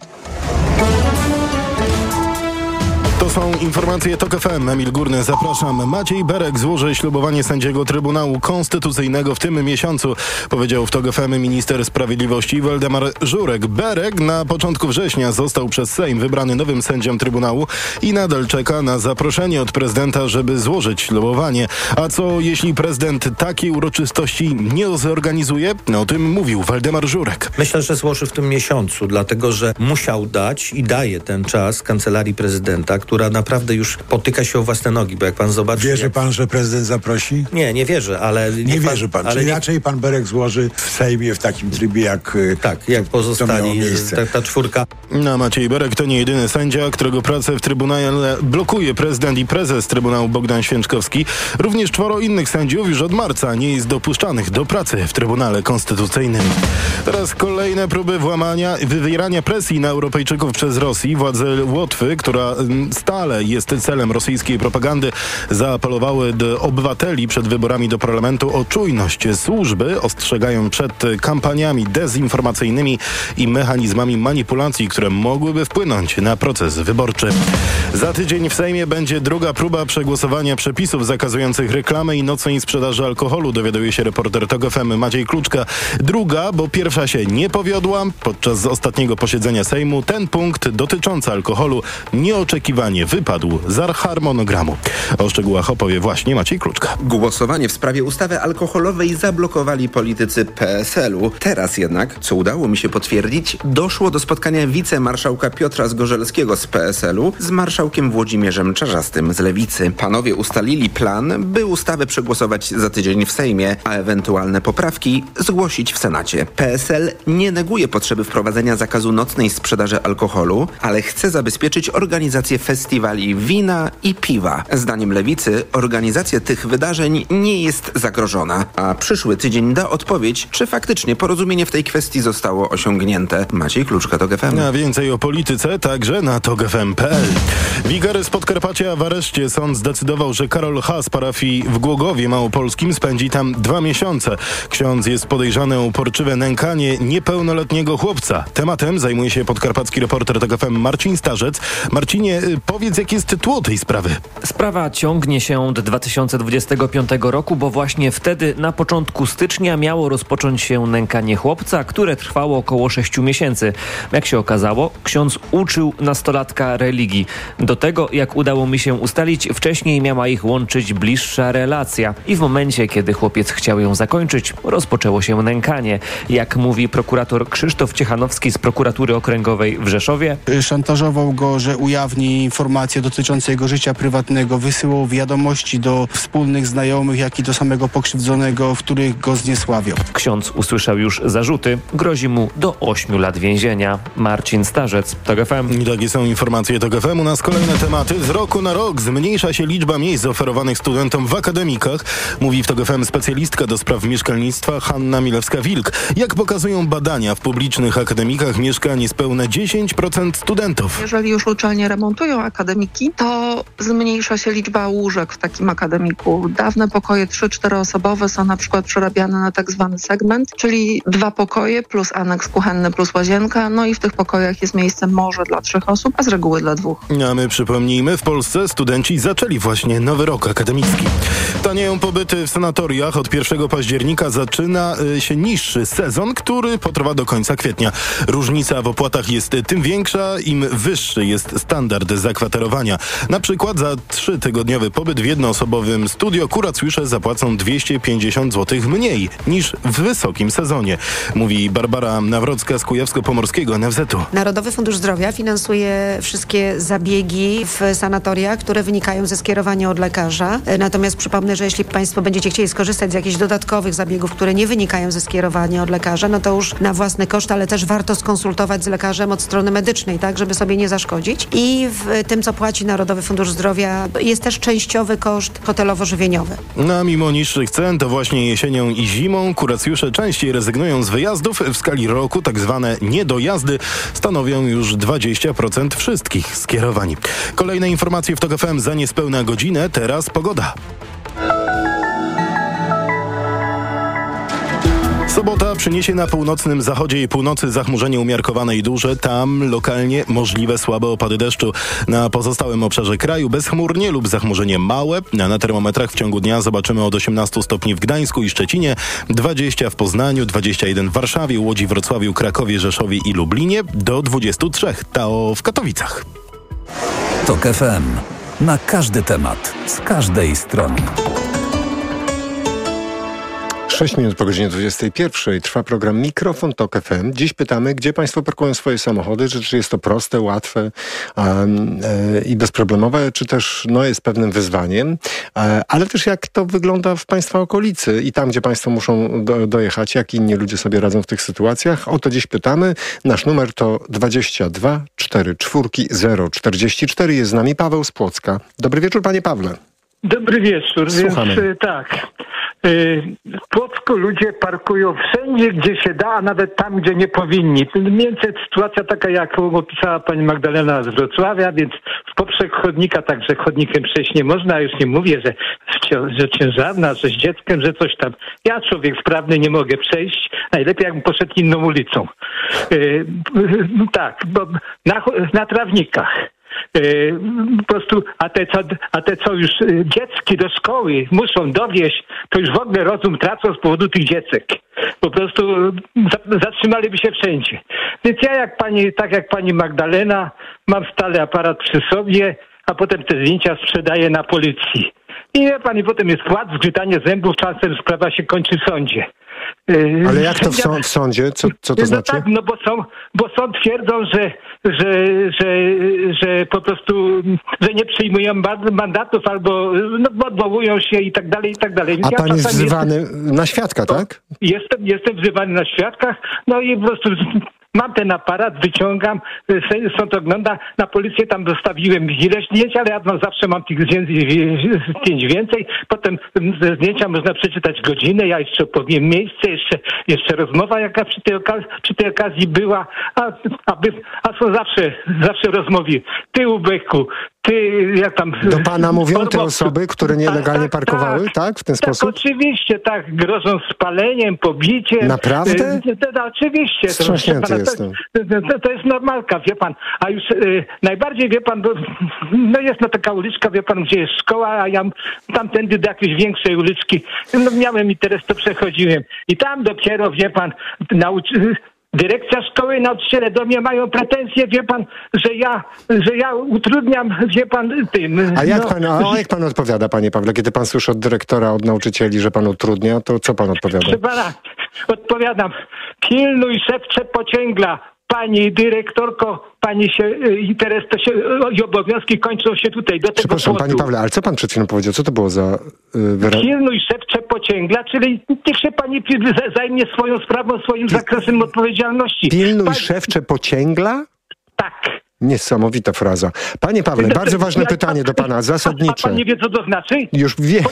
To są informacje Tok F M. Emil Górny, zapraszam. Maciej Berek złoży ślubowanie sędziego Trybunału Konstytucyjnego w tym miesiącu, powiedział w Tok F M minister sprawiedliwości Waldemar Żurek. Berek na początku września został przez Sejm wybrany nowym sędzią Trybunału i nadal czeka na zaproszenie od prezydenta, żeby złożyć ślubowanie. A co jeśli prezydent takiej uroczystości nie zorganizuje? No, o tym mówił Waldemar Żurek. Myślę, że złoży w tym miesiącu, dlatego że musiał dać i daje ten czas Kancelarii Prezydenta, która która naprawdę już potyka się o własne nogi, bo jak pan zobaczy... Wierzy jak... pan, że prezydent zaprosi? Nie, nie wierzę, ale... Nie wierzy pan, ale czyli nie... raczej pan Berek złoży w Sejmie w takim trybie, jak... Tak, jak pozostali, ta, ta czwórka. No, Maciej Berek to nie jedyny sędzia, którego pracę w Trybunale blokuje prezydent i prezes Trybunału Bogdan Święczkowski. Również czworo innych sędziów już od marca nie jest dopuszczanych do pracy w Trybunale Konstytucyjnym. Teraz kolejne próby włamania, wywierania presji na Europejczyków przez Rosji. Władze Łotwy, która stale jest celem rosyjskiej propagandy, zaapelowały do obywateli przed wyborami do parlamentu o czujność. Służby ostrzegają przed kampaniami dezinformacyjnymi i mechanizmami manipulacji, które mogłyby wpłynąć na proces wyborczy. Za tydzień w Sejmie będzie druga próba przegłosowania przepisów zakazujących reklamy i nocnej sprzedaży alkoholu, dowiaduje się reporter TOK F M Maciej Kluczka. Druga, bo pierwsza się nie powiodła. Podczas ostatniego posiedzenia Sejmu ten punkt dotyczący alkoholu nieoczekiwanie wypadł z harmonogramu. O szczegółach opowie właśnie Maciej Kluczka. Głosowanie w sprawie ustawy alkoholowej zablokowali politycy P S L u. Teraz jednak, co udało mi się potwierdzić, doszło do spotkania wicemarszałka Piotra Zgorzelskiego z P S L u z marszałkiem Włodzimierzem Czarzastym z Lewicy. Panowie ustalili plan, by ustawę przegłosować za tydzień w Sejmie, a ewentualne poprawki zgłosić w Senacie. P S L nie neguje potrzeby wprowadzenia zakazu nocnej sprzedaży alkoholu, ale chce zabezpieczyć organizację festiwali wina i piwa. Zdaniem Lewicy organizacja tych wydarzeń nie jest zagrożona, a przyszły tydzień da odpowiedź, czy faktycznie porozumienie w tej kwestii zostało osiągnięte. Maciej Kluczka, TOK F M. A więcej o polityce także na tok f m kropka p l. Wigery z Podkarpacia w areszcie. Sąd zdecydował, że Karol H. z parafii w Głogowie Małopolskim spędzi tam dwa miesiące. Ksiądz jest podejrzany o uporczywe nękanie niepełnoletniego chłopca. Tematem zajmuje się podkarpacki reporter TOK F M Marcin Starzec. Marcinie, powiedz, jaki jest tło tej sprawy? Sprawa ciągnie się od dwa tysiące dwudziestego piątego roku, bo właśnie wtedy na początku stycznia miało rozpocząć się nękanie chłopca, które trwało około sześciu miesięcy. Jak się okazało, ksiądz uczył nastolatka religii. Do tego, jak udało mi się ustalić, wcześniej miała ich łączyć bliższa relacja i w momencie, kiedy chłopiec chciał ją zakończyć, rozpoczęło się nękanie. Jak mówi prokurator Krzysztof Ciechanowski z prokuratury okręgowej w Rzeszowie. Szantażował go, że ujawni informacje dotyczące jego życia prywatnego, wysyłał wiadomości do wspólnych znajomych, jak i do samego pokrzywdzonego, w których go zniesławiał. Ksiądz usłyszał już zarzuty, grozi mu do ośmiu lat więzienia. Marcin Starzec, TOK F M. I takie są informacje TOK F M. U nas kolejne tematy. Z roku na rok zmniejsza się liczba miejsc oferowanych studentom w akademikach, mówi w TOK F M specjalistka do spraw mieszkalnictwa Hanna Milewska-Wilk. Jak pokazują badania, w publicznych akademikach mieszka niespełna dziesięć procent studentów. Jeżeli już uczelnie remontują akademiki, to zmniejsza się liczba łóżek w takim akademiku. Dawne pokoje trzy cztery osobowe są na przykład przerabiane na tak zwany segment, czyli dwa pokoje plus aneks kuchenny plus łazienka, no i w tych pokojach jest miejsce może dla trzech osób, a z reguły dla dwóch. A my przypomnijmy, w Polsce studenci zaczęli właśnie nowy rok akademicki. Tanieją pobyty w sanatoriach. Od pierwszego października zaczyna się niższy sezon, który potrwa do końca kwietnia. Różnica w opłatach jest tym większa, im wyższy jest standard zakwaterowania. Na przykład za trzytygodniowy pobyt w jednoosobowym studio kuracjusze zapłacą dwieście pięćdziesiąt złotych mniej niż w wysokim sezonie, mówi Barbara Nawrocka z Kujawsko-Pomorskiego N F Z u. Narodowy Fundusz Zdrowia finansuje wszystkie zabiegi w sanatoriach, które wynikają ze skierowania od lekarza. Natomiast przypomnę, że jeśli Państwo będziecie chcieli skorzystać z jakichś dodatkowych zabiegów, które nie wynikają ze skierowania od lekarza, no to już na własny koszt, ale też warto skonsultować z lekarzem od strony medycznej, tak, żeby sobie nie zaszkodzić. I w tym, co płaci Narodowy Fundusz Zdrowia, jest też częściowy koszt hotelowo-żywieniowy. No, mimo niższych cen, to właśnie jesienią i zimą kuracjusze częściej rezygnują z wyjazdów. W skali roku tak zwane niedojazdy stanowią już dwadzieścia procent wszystkich skierowań. Kolejne informacje w TOK F M za niespełna godzinę. Teraz pogoda. Sobota przyniesie na północnym zachodzie i północy zachmurzenie umiarkowane i duże. Tam lokalnie możliwe słabe opady deszczu. Na pozostałym obszarze kraju bezchmurnie lub zachmurzenie małe. Na termometrach w ciągu dnia zobaczymy od osiemnastu stopni w Gdańsku i Szczecinie, dwadzieścia w Poznaniu, dwadzieścia jeden w Warszawie, Łodzi, Wrocławiu, Krakowie, Rzeszowie i Lublinie, do dwudziestu trzech. Tao w Katowicach. TOK F M. Na każdy temat, z każdej strony. sześć minut po godzinie dwudziestej pierwszej trwa program Mikrofon Tok F M. Dziś pytamy, gdzie państwo parkują swoje samochody, czy, czy jest to proste, łatwe um, e, i bezproblemowe, czy też no, jest pewnym wyzwaniem, e, ale też jak to wygląda w państwa okolicy i tam, gdzie państwo muszą do, dojechać, jak inni ludzie sobie radzą w tych sytuacjach. O to dziś pytamy. Nasz numer to dwadzieścia dwa cztery cztery zero czterdzieści cztery. Jest z nami Paweł z Płocka. Dobry wieczór, panie Pawle. Dobry wieczór. Słuchamy. Więc tak, w Płocku ludzie parkują wszędzie, gdzie się da, a nawet tam, gdzie nie powinni. Mniej więcej sytuacja taka, jak opisała pani Magdalena z Wrocławia, więc w poprzek chodnika, także chodnikiem przejść nie można. Już nie mówię, że, że ciężarna, że z dzieckiem, że coś tam. Ja, człowiek sprawny, nie mogę przejść. Najlepiej, jakbym poszedł inną ulicą. Yy, tak, bo na, na trawnikach. Yy, po prostu, a te, co, a te co już y, dziecki do szkoły muszą dowieść, to już w ogóle rozum tracą z powodu tych dziecek. Po prostu za, zatrzymaliby się wszędzie. Więc ja jak pani, tak jak pani Magdalena, mam stale aparat przy sobie, a potem te zdjęcia sprzedaję na policji. I wie pani, potem jest płat, zgrzytanie zębów, czasem sprawa się kończy w sądzie. Ale jak to w, są- w sądzie? Co, co to no znaczy? Tak, no bo są, bo sąd twierdzą, że, że, że, że po prostu, że nie przyjmują mandatów albo no, odwołują się i tak dalej, i tak dalej. A Ja pan jest czasami wzywany jestem, na świadka, tak? Jestem, jestem wzywany na świadkach, no i po prostu mam ten aparat, wyciągam, sąd ogląda, na policję tam dostawiłem ileś zdjęć, ale ja tam zawsze mam tych zdjęć więcej. Potem ze zdjęcia można przeczytać godzinę, ja jeszcze opowiem miejsce, jeszcze, jeszcze rozmowa jaka przy tej okazji, przy tej okazji była, a, a, by, a są zawsze, zawsze rozmowy. Ty ubeku, ty jak tam... Do pana mówią te osoby, które nielegalnie tak, parkowały, tak, tak? W ten tak, sposób? Oczywiście, tak, grożą spaleniem, pobiciem. Naprawdę? To, to, to, oczywiście. Wstrząśnięty to, jestem. To, to, to jest normalka, wie pan. A już y, najbardziej, wie pan, bo, no jest no taka uliczka, wie pan, gdzie jest szkoła, a ja tamtędy do jakiejś większej uliczki, no miałem interes, to przechodziłem. I tam dopiero, wie pan, nauczy... Dyrekcja szkoły, nauczyciele do mnie mają pretensje, wie pan, że ja, że ja utrudniam, wie pan, tym. A jak no, pan, a jak pan odpowiada, panie Pawle, kiedy pan słyszy od dyrektora, od nauczycieli, że pan utrudnia, to co pan odpowiada? Proszę pana, odpowiadam, pilnuj szepcze pociągla, pani dyrektorko, pani się, interes to się, i obowiązki kończą się tutaj, do tego Przepraszam, płotu. panie Pawle, ale co pan przed chwilą powiedział? Co to było za y, wyraz? Pilnuj szepcze pociągla, czyli niech się pani zajmie swoją sprawą, swoim zakresem odpowiedzialności. Pilnuj Pani... szewcze pociągla? Tak. Niesamowita fraza. Panie Pawle, bardzo ważne Ja- pytanie do pana, zasadnicze. A pan nie wie, co to znaczy? Już wiem.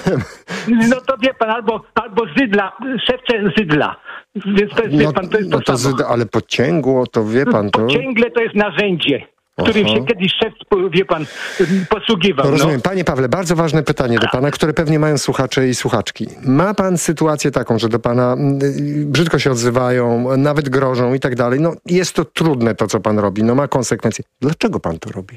No to wie pan, albo, albo zydla, szewcze zydla. Więc to jest, No, wie pan, to jest no to to samo. z, ale pocięgło, to wie pan to... Pociągle to jest narzędzie, którym Aha. się kiedyś szef, wie pan, posługiwał. No, No. rozumiem. Panie Pawle, bardzo ważne pytanie do pana, które pewnie mają słuchacze i słuchaczki. Ma pan sytuację taką, że do pana y, brzydko się odzywają, nawet grożą i tak dalej. No jest to trudne to, co pan robi. No ma konsekwencje. Dlaczego pan to robi?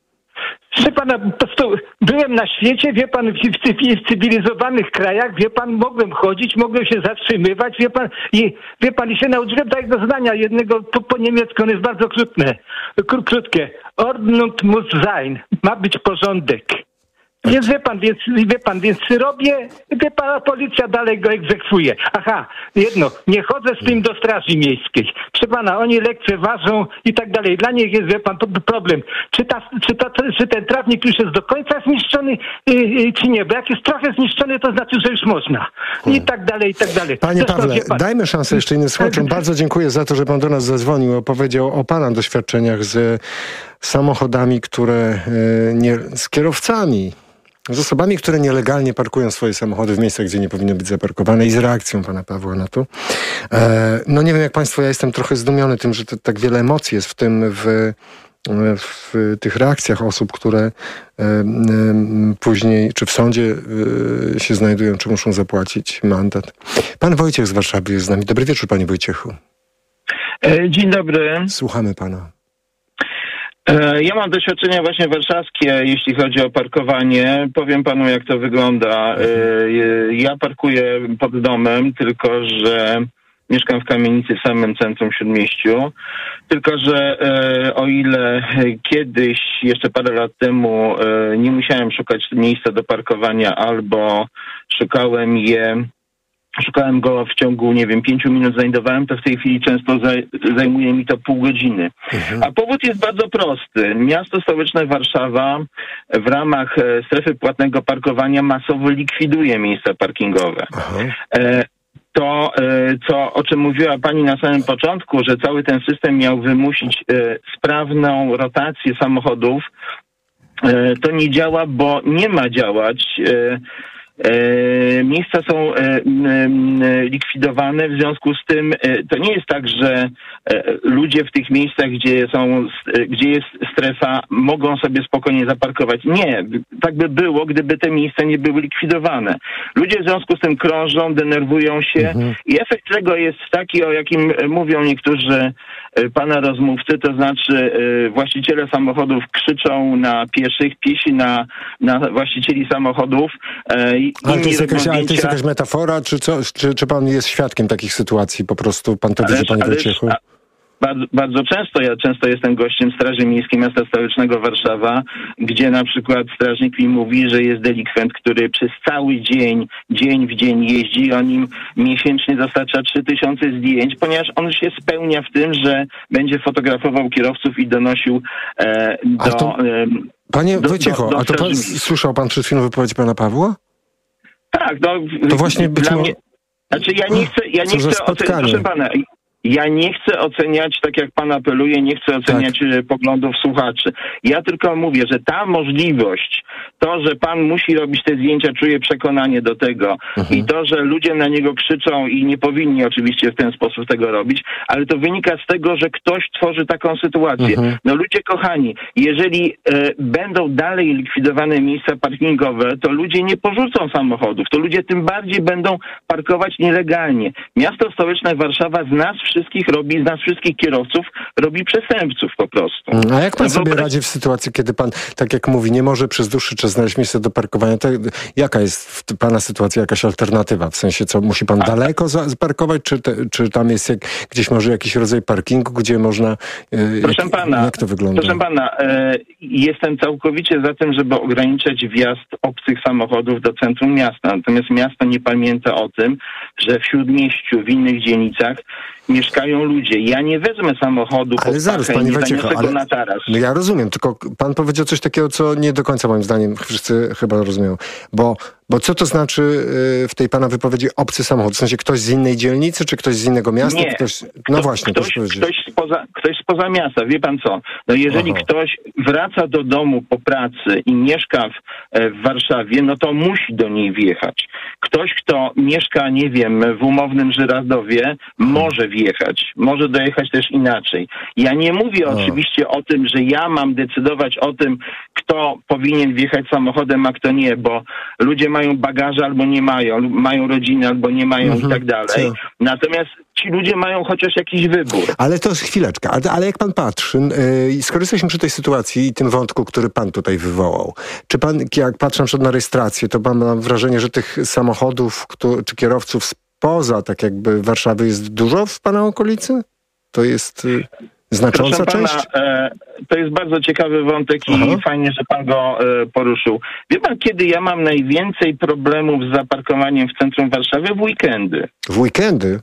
Proszę pana, po prostu byłem na świecie, wie pan, w, w, w cywilizowanych krajach, wie pan, mogłem chodzić, mogłem się zatrzymywać, wie pan, i wie pan, i się nauczyłem takiego zdania jednego po, po niemiecku, on jest bardzo krótne, kró, krótkie. Ordnung muss sein, ma być porządek. Więc wie pan, więc wie pan, więc robię, wie pan, a policja dalej go egzekwuje. Aha, jedno, nie chodzę z tym do straży miejskiej. Proszę pana, oni lekceważą i tak dalej. Dla nich jest, wie pan, to problem. Czy, ta, czy, ta, czy ten trawnik już jest do końca zniszczony, yy, czy nie? Bo jak jest trochę zniszczony, to znaczy, że już można. I tak dalej, i tak dalej. Panie Zresztą, Pawle, wie pan, dajmy szansę jeszcze innym słuchaczom. Bardzo dziękuję za to, że pan do nas zadzwonił, opowiedział o pana doświadczeniach z samochodami, które e, nie, z kierowcami, z osobami, które nielegalnie parkują swoje samochody w miejscach, gdzie nie powinny być zaparkowane, i z reakcją pana Pawła na to. E, no nie wiem jak państwo, ja jestem trochę zdumiony tym, że to, tak wiele emocji jest w tym, w, w tych reakcjach osób, które e, e, później, czy w sądzie e, się znajdują, czy muszą zapłacić mandat. Pan Wojciech z Warszawy jest z nami. Dobry wieczór, panie Wojciechu. Dzień dobry. Słuchamy pana. Ja mam doświadczenia właśnie warszawskie, jeśli chodzi o parkowanie. Powiem panu, jak to wygląda. Ja parkuję pod domem, tylko że mieszkam w kamienicy w samym centrum Śródmieściu. Tylko że o ile kiedyś, jeszcze parę lat temu, nie musiałem szukać miejsca do parkowania albo szukałem je szukałem go w ciągu, nie wiem, pięciu minut znajdowałem, to w tej chwili często zajmuje mi to pół godziny. Mhm. A powód jest bardzo prosty. Miasto stołeczne Warszawa w ramach strefy płatnego parkowania masowo likwiduje miejsca parkingowe. E, to, co, o czym mówiła pani na samym początku, że cały ten system miał wymusić e, sprawną rotację samochodów, e, to nie działa, bo nie ma działać. E, E, miejsca są e, e, likwidowane, w związku z tym e, to nie jest tak, że e, ludzie w tych miejscach, gdzie są, e, gdzie jest strefa, mogą sobie spokojnie zaparkować. Nie, tak by było, gdyby te miejsca nie były likwidowane. Ludzie w związku z tym krążą, denerwują się mhm. i efekt tego jest taki, o jakim mówią niektórzy e, pana rozmówcy, to znaczy e, właściciele samochodów krzyczą na pieszych, piesi na, na właścicieli samochodów. E, Ale to, jest jakaś, ale to jest jakaś metafora, czy, co, czy, czy pan jest świadkiem takich sytuacji? Po prostu pan to widzi, panie Wojciechu? Bardzo, bardzo często, ja często jestem gościem Straży Miejskiej Miasta Stołecznego Warszawa, gdzie na przykład strażnik mi mówi, że jest delikwent, który przez cały dzień, dzień w dzień jeździ, on im miesięcznie dostarcza trzy tysiące zdjęć, ponieważ on się spełnia w tym, że będzie fotografował kierowców i donosił e, do... To, e, panie do, Wojciechu, do, do a to pan, słyszał pan przed chwilą wypowiedź pana Pawła? Tak, no... To właśnie być dla może... mnie, znaczy ja nie chcę... Ja nie chcę oceniać, proszę pana, ja nie chcę oceniać, tak jak pan apeluje, nie chcę oceniać tak. poglądów słuchaczy. Ja tylko mówię, że ta możliwość, to, że pan musi robić te zdjęcia, czuję przekonanie do tego mhm. i to, że ludzie na niego krzyczą i nie powinni oczywiście w ten sposób tego robić, ale to wynika z tego, że ktoś tworzy taką sytuację. Mhm. No ludzie kochani, jeżeli e, będą dalej likwidowane miejsca parkingowe, to ludzie nie porzucą samochodów, to ludzie tym bardziej będą parkować nielegalnie. Miasto Stołeczne Warszawa z nas wszystkich robi, z nas wszystkich kierowców robi przestępców po prostu. A jak pan no, sobie wyobraź... radzi w sytuacji, kiedy pan, tak jak mówi, nie może przez dłuższy czas znaleźć miejsce do parkowania? To jaka jest w pana sytuacji jakaś alternatywa? W sensie, co, musi pan A, daleko zaparkować, czy, te, czy tam jest jak, gdzieś może jakiś rodzaj parkingu, gdzie można... Proszę jak, pana, jak to wygląda? Proszę pana, e, jestem całkowicie za tym, żeby ograniczać wjazd obcych samochodów do centrum miasta. Natomiast miasto nie pamięta o tym, że w Śródmieściu, w innych dzielnicach mieszkają ludzie. Ja nie wezmę samochodu ale pod zaraz, pachę, panie nie Wojciechu, zaniosę ale, go na taras. No ja rozumiem, tylko pan powiedział coś takiego, co nie do końca moim zdaniem wszyscy chyba rozumieją. Bo, bo co to znaczy yy, w tej pana wypowiedzi obcy samochód? W sensie ktoś z innej dzielnicy, czy ktoś z innego miasta? Nie. Ktoś, no Kto, właśnie, ktoś, ktoś, spoza, ktoś spoza miasta. Wie pan co? No jeżeli Aha. ktoś wraca do domu po pracy i mieszka w, w Warszawie, no to musi do niej wjechać. Ktoś, kto mieszka, nie wiem, w umownym Żyrardowie, może wjechać. Może dojechać też inaczej. Ja nie mówię o. oczywiście o tym, że ja mam decydować o tym, kto powinien wjechać samochodem, a kto nie, bo ludzie mają bagaże albo nie mają, mają rodziny albo nie mają mhm. i tak dalej. Co? Natomiast ci ludzie mają chociaż jakiś wybór. Ale to chwileczkę, ale, ale jak pan patrzy, yy, skoro jesteśmy przy tej sytuacji i tym wątku, który pan tutaj wywołał, czy pan, jak patrzę na przykład na rejestrację, to pan ma wrażenie, że tych samochodów kto, czy kierowców spoza tak jakby Warszawy jest dużo w pana okolicy? To jest yy, znacząca Proszę pana, część? E, to jest bardzo ciekawy wątek i Aha. fajnie, że pan go e, poruszył. Wie pan, kiedy ja mam najwięcej problemów z zaparkowaniem w centrum Warszawy? W weekendy. W weekendy?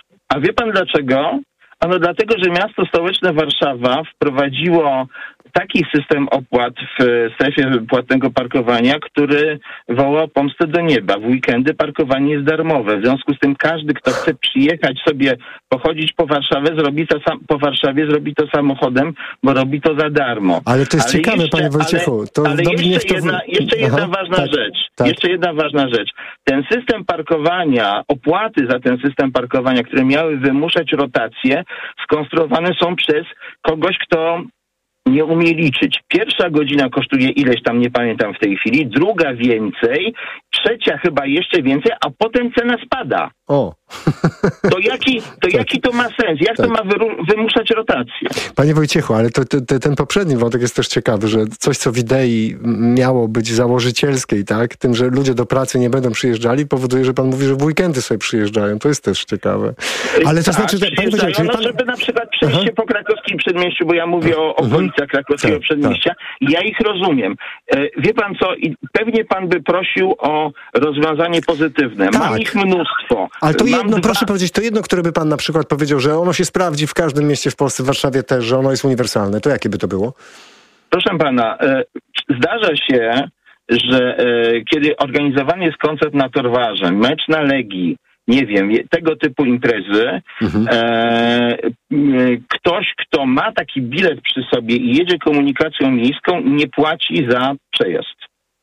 A wie pan dlaczego? Ano dlatego, że miasto stołeczne Warszawa wprowadziło taki system opłat w strefie płatnego parkowania, który woła pomstę do nieba. W weekendy parkowanie jest darmowe. W związku z tym każdy, kto chce przyjechać sobie, pochodzić po Warszawie, zrobi to sam, po Warszawie, zrobi to samochodem, bo robi to za darmo. Ale to jest ale ciekawe, jeszcze, panie Wojciechu. To ale ale jeszcze, to... jedna, jeszcze jedna Aha, ważna tak, rzecz. Tak. Jeszcze jedna ważna rzecz. Ten system parkowania, opłaty za ten system parkowania, które miały wymuszać rotację, skonstruowane są przez kogoś, kto nie umie liczyć. Pierwsza godzina kosztuje ileś tam, nie pamiętam w tej chwili, druga więcej, trzecia chyba jeszcze więcej, a potem cena spada. O. To jaki to, jaki to ma sens? Jak tak. to ma wyru- wymuszać rotację? Panie Wojciechu, ale to, to, to, ten poprzedni wątek jest też ciekawy, że coś, co w idei miało być założycielskie, tak? Tym, że ludzie do pracy nie będą przyjeżdżali, powoduje, że pan mówi, że w weekendy sobie przyjeżdżają. To jest też ciekawe. Ale to tak, znaczy, że, panie Wojciechu, czyli no, pan... żeby na przykład przejść się po krakowskim przedmieściu, bo ja mówię o Mhm. okolicach krakowskiego Tak, przedmieścia, ja ich rozumiem. E, wie pan co, i pewnie pan by prosił o rozwiązanie pozytywne. Tak. Mam ich mnóstwo. Ale to Mam jedno, dwa... proszę powiedzieć, to jedno, które by pan na przykład powiedział, że ono się sprawdzi w każdym mieście w Polsce, w Warszawie też, że ono jest uniwersalne. To jakie by to było? Proszę pana, e, zdarza się, że e, kiedy organizowany jest koncert na Torwarze, mecz na Legii, nie wiem, tego typu imprezy, mhm. e, ktoś, kto ma taki bilet przy sobie i jedzie komunikacją miejską, nie płaci za przejazd.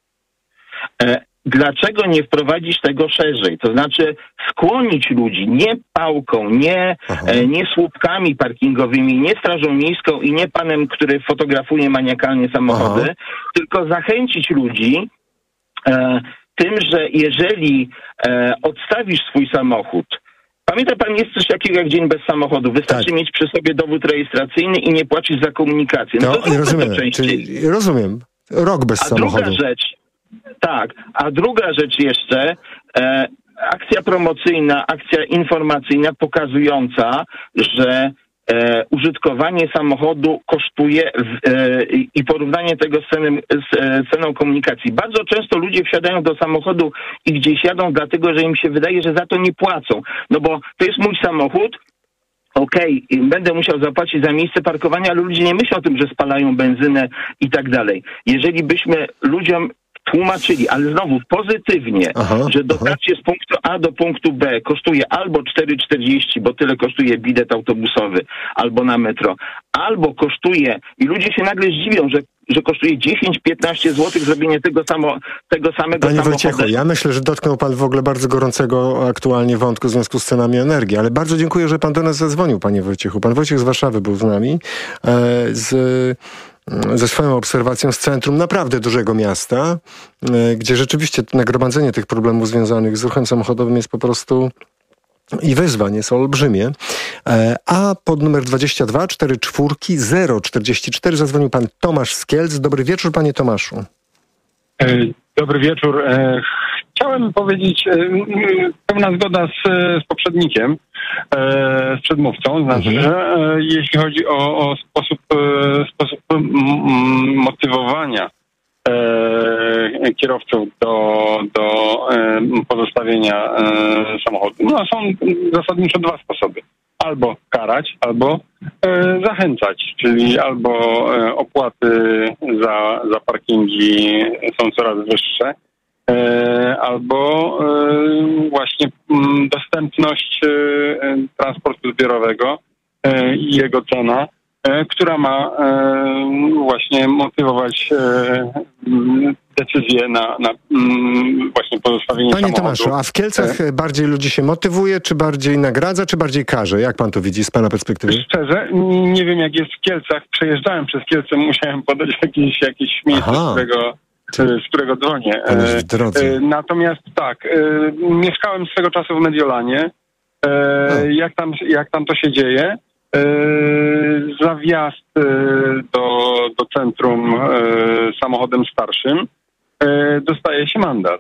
E, Dlaczego nie wprowadzić tego szerzej? To znaczy skłonić ludzi nie pałką, nie, e, nie słupkami parkingowymi, nie strażą miejską i nie panem, który fotografuje maniakalnie samochody, Aha. tylko zachęcić ludzi e, tym, że jeżeli e, odstawisz swój samochód, pamięta pan, jest coś takiego jak dzień bez samochodu. Wystarczy tak. mieć przy sobie dowód rejestracyjny i nie płacić za komunikację. No, no to rozumiem, to czyli rozumiem. Rok bez A samochodu. druga rzecz, tak, a druga rzecz jeszcze, e, akcja promocyjna, akcja informacyjna pokazująca, że e, użytkowanie samochodu kosztuje w, e, i porównanie tego z, cenem, z e, ceną komunikacji. Bardzo często ludzie wsiadają do samochodu i gdzieś jadą dlatego, że im się wydaje, że za to nie płacą. No bo to jest mój samochód, okej, okay, będę musiał zapłacić za miejsce parkowania, ale ludzie nie myślą o tym, że spalają benzynę i tak dalej. Jeżeli byśmy ludziom tłumaczyli, ale znowu pozytywnie, aha, że dotacje aha. z punktu A do punktu B kosztuje albo cztery czterdzieści, bo tyle kosztuje bilet autobusowy, albo na metro, albo kosztuje, i ludzie się nagle zdziwią, że że kosztuje dziesięć piętnaście złotych zrobienie tego, samo, tego samego Panie samochodu. Wojciechu, ja myślę, że dotknął pan w ogóle bardzo gorącego aktualnie wątku w związku z cenami energii, ale bardzo dziękuję, że pan do nas zadzwonił, panie Wojciechu. Pan Wojciech z Warszawy był z nami, e, z... ze swoją obserwacją z centrum naprawdę dużego miasta, gdzie rzeczywiście nagromadzenie tych problemów związanych z ruchem samochodowym jest po prostu i wyzwań jest olbrzymie. A pod numer dwadzieścia dwa czterdzieści cztery zero czterdzieści cztery zadzwonił pan Tomasz z Kielc. Dobry wieczór, panie Tomaszu. Dobry wieczór. Chciałem powiedzieć, pełna zgoda z, z poprzednikiem, z przedmówcą, znaczy, mhm. że jeśli chodzi o, o sposób, sposób motywowania kierowców do, do pozostawienia samochodu. No, są zasadniczo dwa sposoby. Albo karać, albo e, zachęcać, czyli albo e, opłaty za, za parkingi są coraz wyższe, e, albo e, właśnie m, dostępność e, transportu zbiorowego e, i jego cena, e, która ma e, właśnie motywować e, decyzję na, na mm, właśnie pozostawienie Panie samochodu. Tomaszu, a w Kielcach e? bardziej ludzi się motywuje, czy bardziej nagradza, czy bardziej karze? Jak pan to widzi z pana perspektywy? Szczerze, nie wiem jak jest w Kielcach. Przejeżdżałem przez Kielce, musiałem podać jakieś, jakieś miejsce, z którego, z którego dzwonię. W drodze. Natomiast tak, mieszkałem swego czasu w Mediolanie. Jak tam, jak tam to się dzieje? Za wjazd do, do centrum samochodem starszym dostaje się mandat.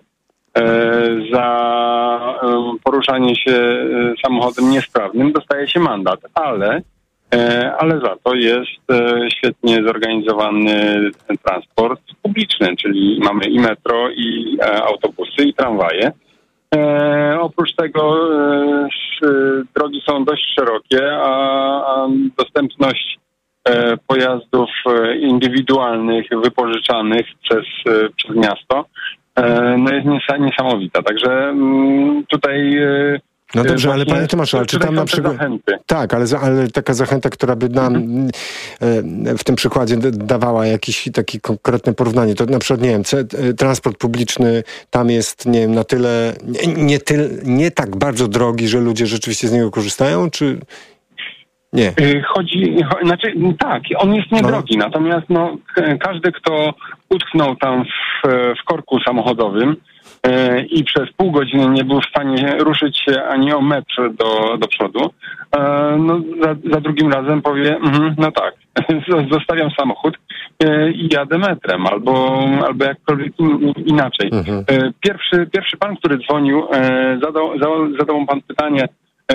Za poruszanie się samochodem niesprawnym dostaje się mandat, ale, ale za to jest świetnie zorganizowany transport publiczny, czyli mamy i metro, i autobusy, i tramwaje. E, oprócz tego e, drogi są dość szerokie, a, a dostępność e, pojazdów e, indywidualnych, wypożyczanych przez, e, przez miasto e, no jest nies- niesamowita. Także m, tutaj... E, No dobrze, ale panie Tomaszu, ale czy tam na przykład... Zachęty. Tak, ale, za, ale taka zachęta, która by nam mhm. e, w tym przykładzie dawała jakieś takie konkretne porównanie. To na przykład, nie wiem, c- transport publiczny tam jest, nie wiem, na tyle, nie, nie, ty, nie tak bardzo drogi, że ludzie rzeczywiście z niego korzystają, czy... Nie. Chodzi, chodzi, znaczy tak, on jest niedrogi, no. Natomiast no, każdy, kto utknął tam w, w korku samochodowym e, i przez pół godziny nie był w stanie ruszyć się ani o metr do, do przodu, e, no za, za drugim razem powie, mm, no tak, zostawiam samochód e, i jadę metrem, albo, albo jakkolwiek in, inaczej. Mhm. E, pierwszy, pierwszy pan, który dzwonił, e, zadał, zadał, zadał mu pan pytanie,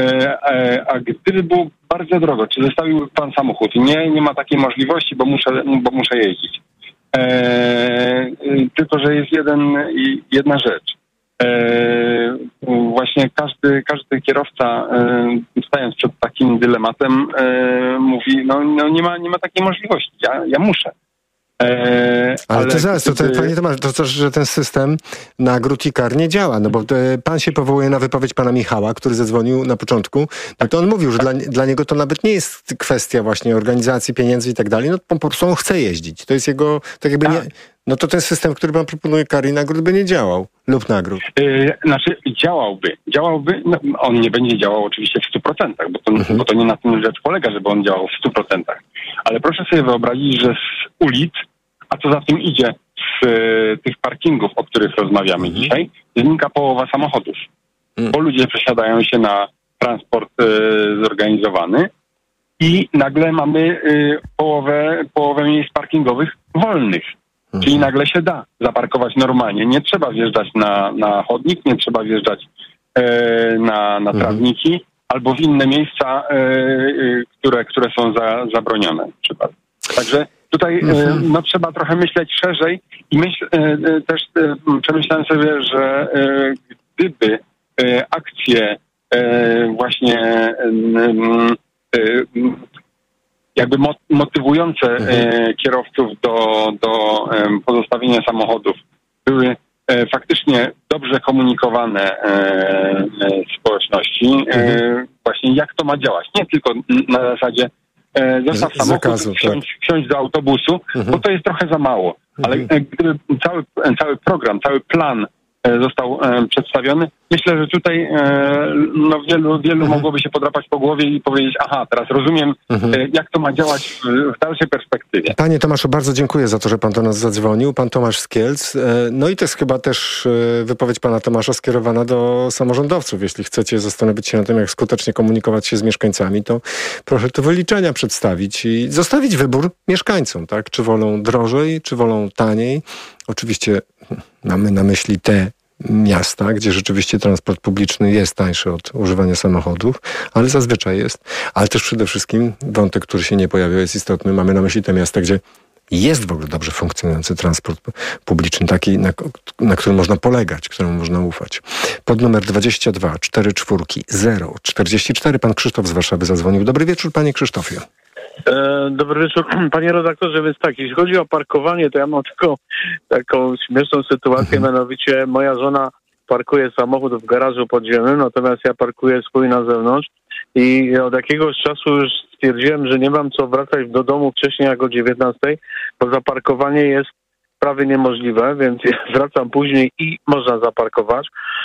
a gdyby było bardzo drogo, czy zostawiłby pan samochód? Nie, nie ma takiej możliwości, bo muszę, bo muszę jeździć. E, tylko, że jest jeden, jedna rzecz. E, właśnie każdy, każdy kierowca, e, stając przed takim dylematem, e, mówi, no, no nie ma, nie ma takiej możliwości, ja, ja muszę. Eee, ale, ale to zaraz, to, gdyby... to, panie Tomasz, to, to, że ten system nagród i kar nie działa, no bo to, pan się powołuje na wypowiedź pana Michała, który zadzwonił na początku, no to on mówił, że dla, dla niego to nawet nie jest kwestia właśnie organizacji, pieniędzy i tak dalej, no po prostu on chce jeździć, to jest jego, tak jakby nie, no to ten system, który pan proponuje kar i nagród by nie działał, lub nagród. Yy, znaczy działałby, działałby, no, on nie będzie działał oczywiście w stu procentach, bo to, mhm. bo to nie na tym rzecz polega, żeby on działał w stu procentach, ale proszę sobie wyobrazić, że z ulic, a co za tym idzie, z y, tych parkingów, o których rozmawiamy mhm. dzisiaj, znika połowa samochodów, mhm. bo ludzie przesiadają się na transport y, zorganizowany i nagle mamy y, połowę, połowę miejsc parkingowych wolnych. Mhm. Czyli nagle się da zaparkować normalnie. Nie trzeba wjeżdżać na, na chodnik, nie trzeba wjeżdżać e, na, na trawniki mhm. albo w inne miejsca, e, e, które, które są za, zabronione. Na przykład. Także tutaj mhm. e, no, trzeba trochę myśleć szerzej i myśl, e, e, też e, przemyślałem sobie, że e, gdyby e, akcje e, właśnie e, e, jakby motywujące mhm. kierowców do, do pozostawienia samochodów były faktycznie dobrze komunikowane społeczności. Mhm. Właśnie jak to ma działać. Nie tylko na zasadzie zostaw samochód, Zakazu, wsiądź, tak. wsiądź do autobusu, mhm. bo to jest trochę za mało. Ale mhm. gdyby cały, cały program, cały plan został e, przedstawiony. Myślę, że tutaj e, no wielu, wielu mhm. mogłoby się podrapać po głowie i powiedzieć, aha, teraz rozumiem, mhm. e, jak to ma działać w, w dalszej perspektywie. Panie Tomaszu, bardzo dziękuję za to, że pan do nas zadzwonił. Pan Tomasz z Kielc. E, no i to jest chyba też e, wypowiedź pana Tomasza skierowana do samorządowców. Jeśli chcecie zastanowić się nad tym, jak skutecznie komunikować się z mieszkańcami, to proszę tu wyliczenia przedstawić i zostawić wybór mieszkańcom, tak? Czy wolą drożej, czy wolą taniej. Oczywiście mamy na myśli te miasta, gdzie rzeczywiście transport publiczny jest tańszy od używania samochodów, ale zazwyczaj jest. Ale też przede wszystkim wątek, który się nie pojawiał, jest istotny. Mamy na myśli te miasta, gdzie jest w ogóle dobrze funkcjonujący transport publiczny, taki, na, na którym można polegać, któremu można ufać. Pod numer dwadzieścia dwa cztery cztery zero czterdzieści cztery pan Krzysztof z Warszawy zadzwonił. Dobry wieczór, panie Krzysztofie. E, dobry wieczór, panie redaktorze, więc tak, jeśli chodzi o parkowanie, to ja mam tylko taką śmieszną sytuację, mhm. mianowicie moja żona parkuje samochód w garażu podziemnym, natomiast ja parkuję swój na zewnątrz i od jakiegoś czasu już stwierdziłem, że nie mam co wracać do domu wcześniej jak o dziewiętnastej, bo zaparkowanie jest prawie niemożliwe, więc ja wracam później i można zaparkować.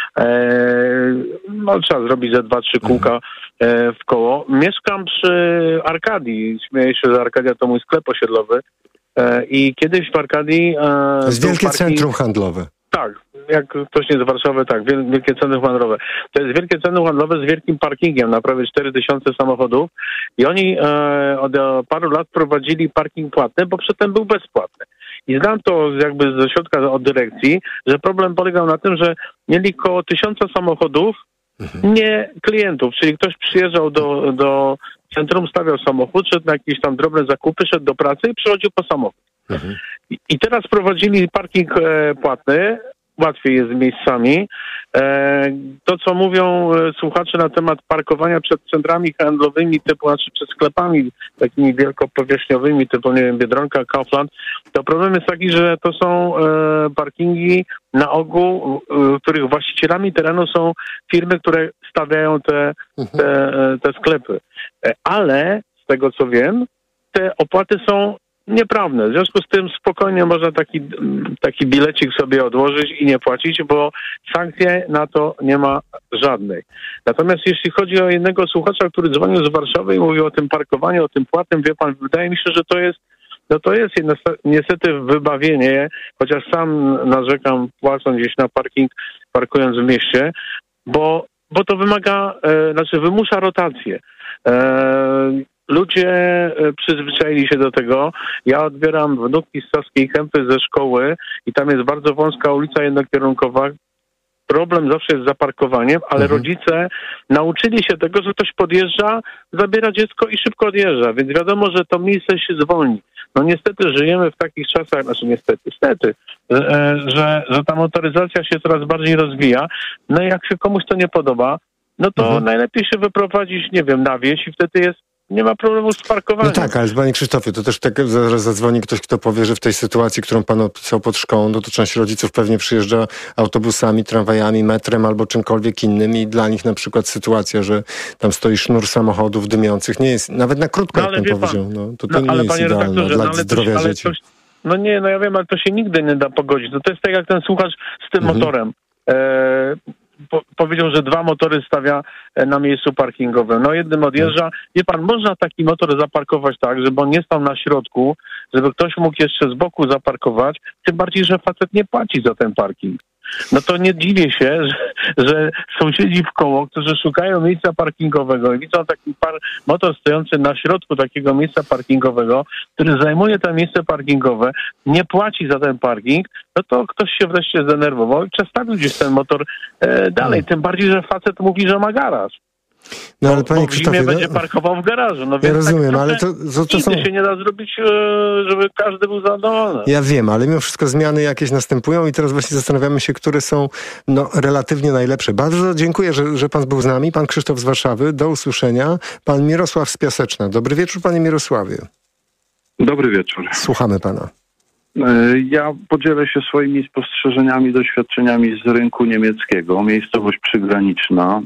Eee, no, trzeba zrobić ze dwa, trzy kółka e, w koło. Mieszkam przy Arkadii. Śmieję się, że Arkadia to mój sklep osiedlowy. E, I kiedyś w Arkadii... E, to jest wielkie parking... centrum handlowe. Tak, jak ktoś nie z Warszawy, tak, wielkie centrum handlowe. To jest wielkie centrum handlowe z wielkim parkingiem na prawie cztery tysiące samochodów i oni e, od paru lat prowadzili parking płatny, bo przedtem był bezpłatny. I znam to jakby ze środka od dyrekcji, że problem polegał na tym, że mieli koło tysiąca samochodów, mhm. nie klientów, czyli ktoś przyjeżdżał do, do centrum, stawiał samochód, szedł na jakieś tam drobne zakupy, szedł do pracy i przychodził po samochód. Mhm. I, I teraz prowadzili parking e, płatny, łatwiej jest z miejscami. E, to, co mówią e, słuchacze na temat parkowania przed centrami handlowymi, typu, znaczy przed sklepami takimi wielkopowierzchniowymi, typu, nie wiem, Biedronka, Kaufland, to problem jest taki, że to są e, parkingi na ogół, e, których właścicielami terenu są firmy, które stawiają te, te, te sklepy. E, ale z tego, co wiem, te opłaty są nieprawne. W związku z tym spokojnie można taki, taki bilecik sobie odłożyć i nie płacić, bo sankcji na to nie ma żadnej. Natomiast jeśli chodzi o jednego słuchacza, który dzwonił z Warszawy i mówił o tym parkowaniu, o tym płatnym, wie pan, wydaje mi się, że to jest no to jest niestety wybawienie, chociaż sam narzekam płacąc gdzieś na parking, parkując w mieście, bo, bo to wymaga, e, znaczy wymusza rotację. E, ludzie przyzwyczaili się do tego. Ja odbieram wnukki z Saskiej Kępy ze szkoły i tam jest bardzo wąska ulica jednokierunkowa. Problem zawsze jest z zaparkowaniem, ale mhm. rodzice nauczyli się tego, że ktoś podjeżdża, zabiera dziecko i szybko odjeżdża, więc wiadomo, że to miejsce się zwolni. No niestety żyjemy w takich czasach, znaczy niestety, niestety, że, że ta motoryzacja się coraz bardziej rozwija. No i jak się komuś to nie podoba, no to mhm. najlepiej się wyprowadzić, nie wiem, na wieś i wtedy jest nie ma problemu z parkowaniem. No tak, ale panie Krzysztofie, to też tak zaraz zadzwoni ktoś, kto powie, że w tej sytuacji, którą pan opisał pod szkołą, no to część rodziców pewnie przyjeżdża autobusami, tramwajami, metrem albo czymkolwiek innym i dla nich na przykład sytuacja, że tam stoi sznur samochodów dymiących, nie jest, nawet na krótko, no, jak pan powiedział, no, to, to no, nie jest idealne dla no, zdrowia dzieci. Coś, no nie, no ja wiem, ale to się nigdy nie da pogodzić. No to jest tak jak ten słuchacz z tym mhm. motorem. E- Po, powiedział, że dwa motory stawia na miejscu parkingowym. No jednym odjeżdża. Wie pan, można taki motor zaparkować tak, żeby on nie stał na środku, żeby ktoś mógł jeszcze z boku zaparkować, tym bardziej, że facet nie płaci za ten parking. No to nie dziwię się, że, że sąsiedzi w koło, którzy szukają miejsca parkingowego i widzą taki par, motor stojący na środku takiego miejsca parkingowego, który zajmuje to miejsce parkingowe, nie płaci za ten parking, no to ktoś się wreszcie zdenerwował i przestawił gdzieś ten motor e, dalej. Hmm. Tym bardziej, że facet mówi, że ma garaż. No ale panie Krzysztofie, no, będzie parkował w garażu. No, ja więc rozumiem, tak ale to, to, to są... się nie da zrobić, żeby każdy był zadowolony. Ja wiem, ale mimo wszystko zmiany jakieś następują i teraz właśnie zastanawiamy się, które są no, relatywnie najlepsze. Bardzo dziękuję, że, że pan był z nami. Pan Krzysztof z Warszawy. Do usłyszenia. Pan Mirosław z Piaseczna. Dobry wieczór, panie Mirosławie. Dobry wieczór. Słuchamy pana. Ja podzielę się swoimi spostrzeżeniami, doświadczeniami z rynku niemieckiego, miejscowość przygraniczna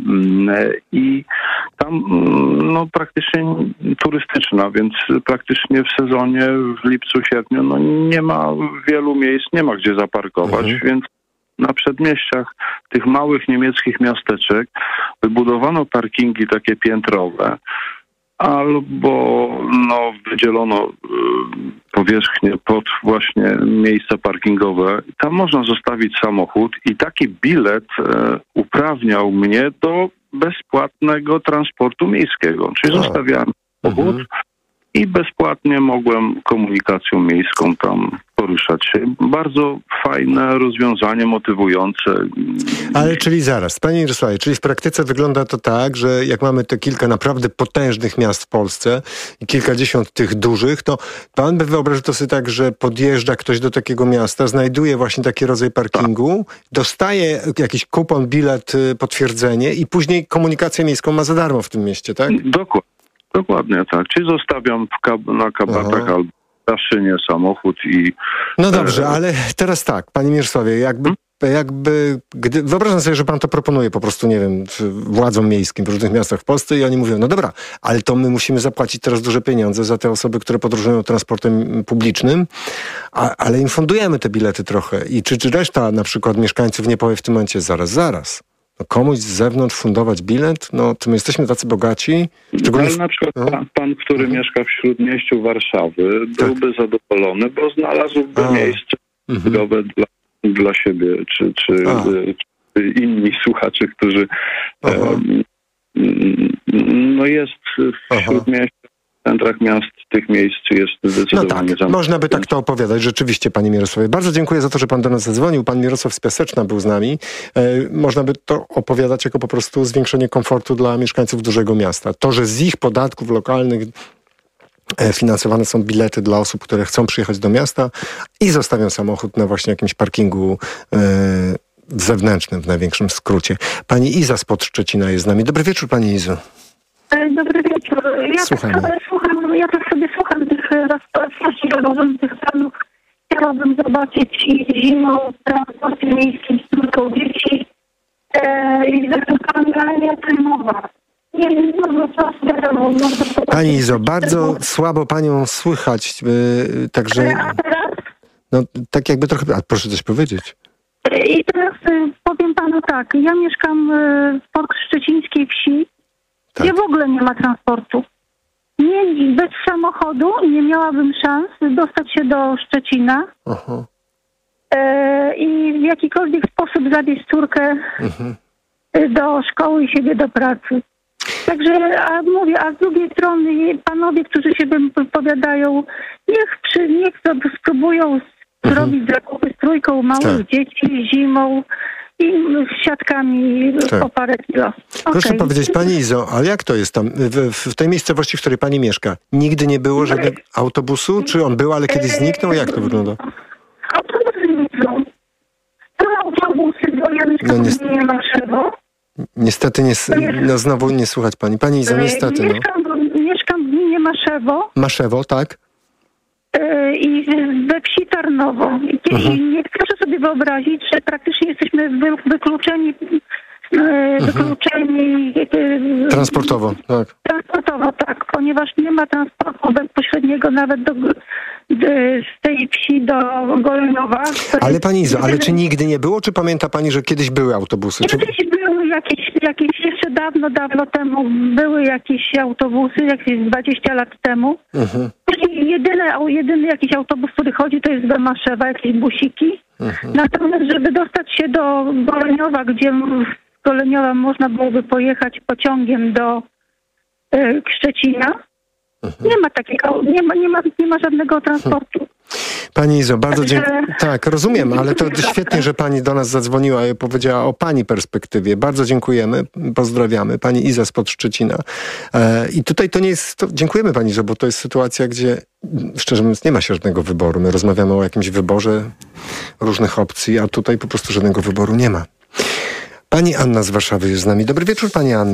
i tam no, praktycznie turystyczna, więc praktycznie w sezonie, w lipcu, sierpniu no, nie ma wielu miejsc, nie ma gdzie zaparkować, mhm. więc na przedmieściach tych małych niemieckich miasteczek wybudowano parkingi takie piętrowe, albo no, wydzielono y, powierzchnię pod właśnie miejsca parkingowe. Tam można zostawić samochód i taki bilet y, uprawniał mnie do bezpłatnego transportu miejskiego. Czyli no. zostawiałem samochód mhm. i bezpłatnie mogłem komunikacją miejską tam poruszać się. Bardzo fajne rozwiązanie, motywujące. Ale czyli zaraz, panie Mirosławie, czyli w praktyce wygląda to tak, że jak mamy te kilka naprawdę potężnych miast w Polsce i kilkadziesiąt tych dużych, to pan by wyobraził to sobie tak, że podjeżdża ktoś do takiego miasta, znajduje właśnie taki rodzaj parkingu, tak. dostaje jakiś kupon, bilet, potwierdzenie i później komunikację miejską ma za darmo w tym mieście, tak? Dokładnie. Dokładnie tak. Czyli zostawiam w kab- na kabatach Aha. albo na szynie samochód i... No dobrze, e... ale teraz tak, panie Mirosławie, jakby, hmm? jakby gdy, wyobrażam sobie, że pan to proponuje po prostu, nie wiem, władzom miejskim w różnych miastach w Polsce i oni mówią, no dobra, ale to my musimy zapłacić teraz duże pieniądze za te osoby, które podróżują transportem publicznym, a, ale im fundujemy te bilety trochę. I czy, czy reszta na przykład mieszkańców nie powie w tym momencie, zaraz, zaraz. No komuś z zewnątrz fundować bilet? No to my jesteśmy tacy bogaci. Ale na przykład no. pan, pan, który mhm. mieszka w Śródmieściu Warszawy, byłby tak. zadowolony, bo znalazłby A. miejsce mhm. dla, dla siebie, czy, czy, czy inni słuchacze, którzy e, no jest w Śródmieściu, w centrach miast tych miejsc jest zdecydowanie no tak, można by tak to opowiadać, rzeczywiście, panie Mirosławie. Bardzo dziękuję za to, że pan do nas zadzwonił. Pan Mirosław z Piaseczna był z nami. E, można by to opowiadać jako po prostu zwiększenie komfortu dla mieszkańców dużego miasta. To, że z ich podatków lokalnych e, finansowane są bilety dla osób, które chcą przyjechać do miasta i zostawią samochód na właśnie jakimś parkingu e, zewnętrznym, w największym skrócie. Pani Iza spod Szczecina jest z nami. Dobry wieczór, pani Izo. Dobry wieczór. Ja Słuchamy. tak sobie słucham, ja tak sobie słucham tych rozpoczęć tych planów. Chciałabym zobaczyć i zimą w transporcie miejskim z trójką dzieci e, i zapytałam Galeria Trymowa. Nie, nie, no, no, no, Pani Izo, bardzo słabo panią słychać, yy, także... A teraz? No, tak jakby trochę... A proszę coś powiedzieć. I teraz y, powiem panu tak, ja mieszkam y, w podszczecińskiej wsi, tak. gdzie w ogóle nie ma transportu. Nie, bez samochodu nie miałabym szans dostać się do Szczecina Aha. y, i w jakikolwiek sposób zawieźć córkę Mhm. y, do szkoły i siebie do pracy. Także, a mówię, a z drugiej strony panowie, którzy się wypowiadają, niech, przy, niech sobie spróbują zrobić mhm. zakupy z trójką małych tak. dzieci zimą i z siatkami tak. po parę kilo. Proszę Okay. powiedzieć, pani Izo, ale jak to jest tam, w, w tej miejscowości, w której pani mieszka? Nigdy nie było żadnego autobusu? Czy on był, ale kiedyś zniknął? Jak to wygląda? Autobusy nie są. To autobusy, bo ja mieszkam No, w gminie Maszewo. Niestety, nie, no znowu nie słuchać pani. Pani Izo, niestety. No. Mieszkam, mieszkam w gminie Maszewo. Maszewo, tak? I we wsi Tarnowo. I, mhm. i nie proszę sobie wyobrazić, że praktycznie jesteśmy wy, wykluczeni, e, wykluczeni e, transportowo, tak. Transportowo, tak, ponieważ nie ma transportu bezpośredniego nawet do, do, z tej wsi do Goleniowa. Ale pani Izo, ale czy nigdy nie było, czy pamięta pani, że kiedyś były autobusy? Kiedyś czy... były jakieś, jakieś, jeszcze dawno, dawno temu były jakieś autobusy, jakieś dwadzieścia lat temu. Mhm. Jedyny, jedyny jakiś autobus, który chodzi, to jest do Maszewa, jakieś busiki. Mhm. Natomiast, żeby dostać się do Goleniowa, gdzie z Goleniowa można byłoby pojechać pociągiem do y, Szczecina, mhm. nie ma takiego, nie ma, nie ma, nie ma żadnego transportu. Pani Izo, bardzo dziękuję. Tak, rozumiem, ale to świetnie, że pani do nas zadzwoniła i powiedziała o pani perspektywie. Bardzo dziękujemy, pozdrawiamy. Pani Iza spod Szczecina. E, I tutaj to nie jest... To, dziękujemy pani Izo, bo to jest sytuacja, gdzie szczerze mówiąc nie ma się żadnego wyboru. My rozmawiamy o jakimś wyborze różnych opcji, a tutaj po prostu żadnego wyboru nie ma. Pani Anna z Warszawy jest z nami. Dobry wieczór, pani Anna.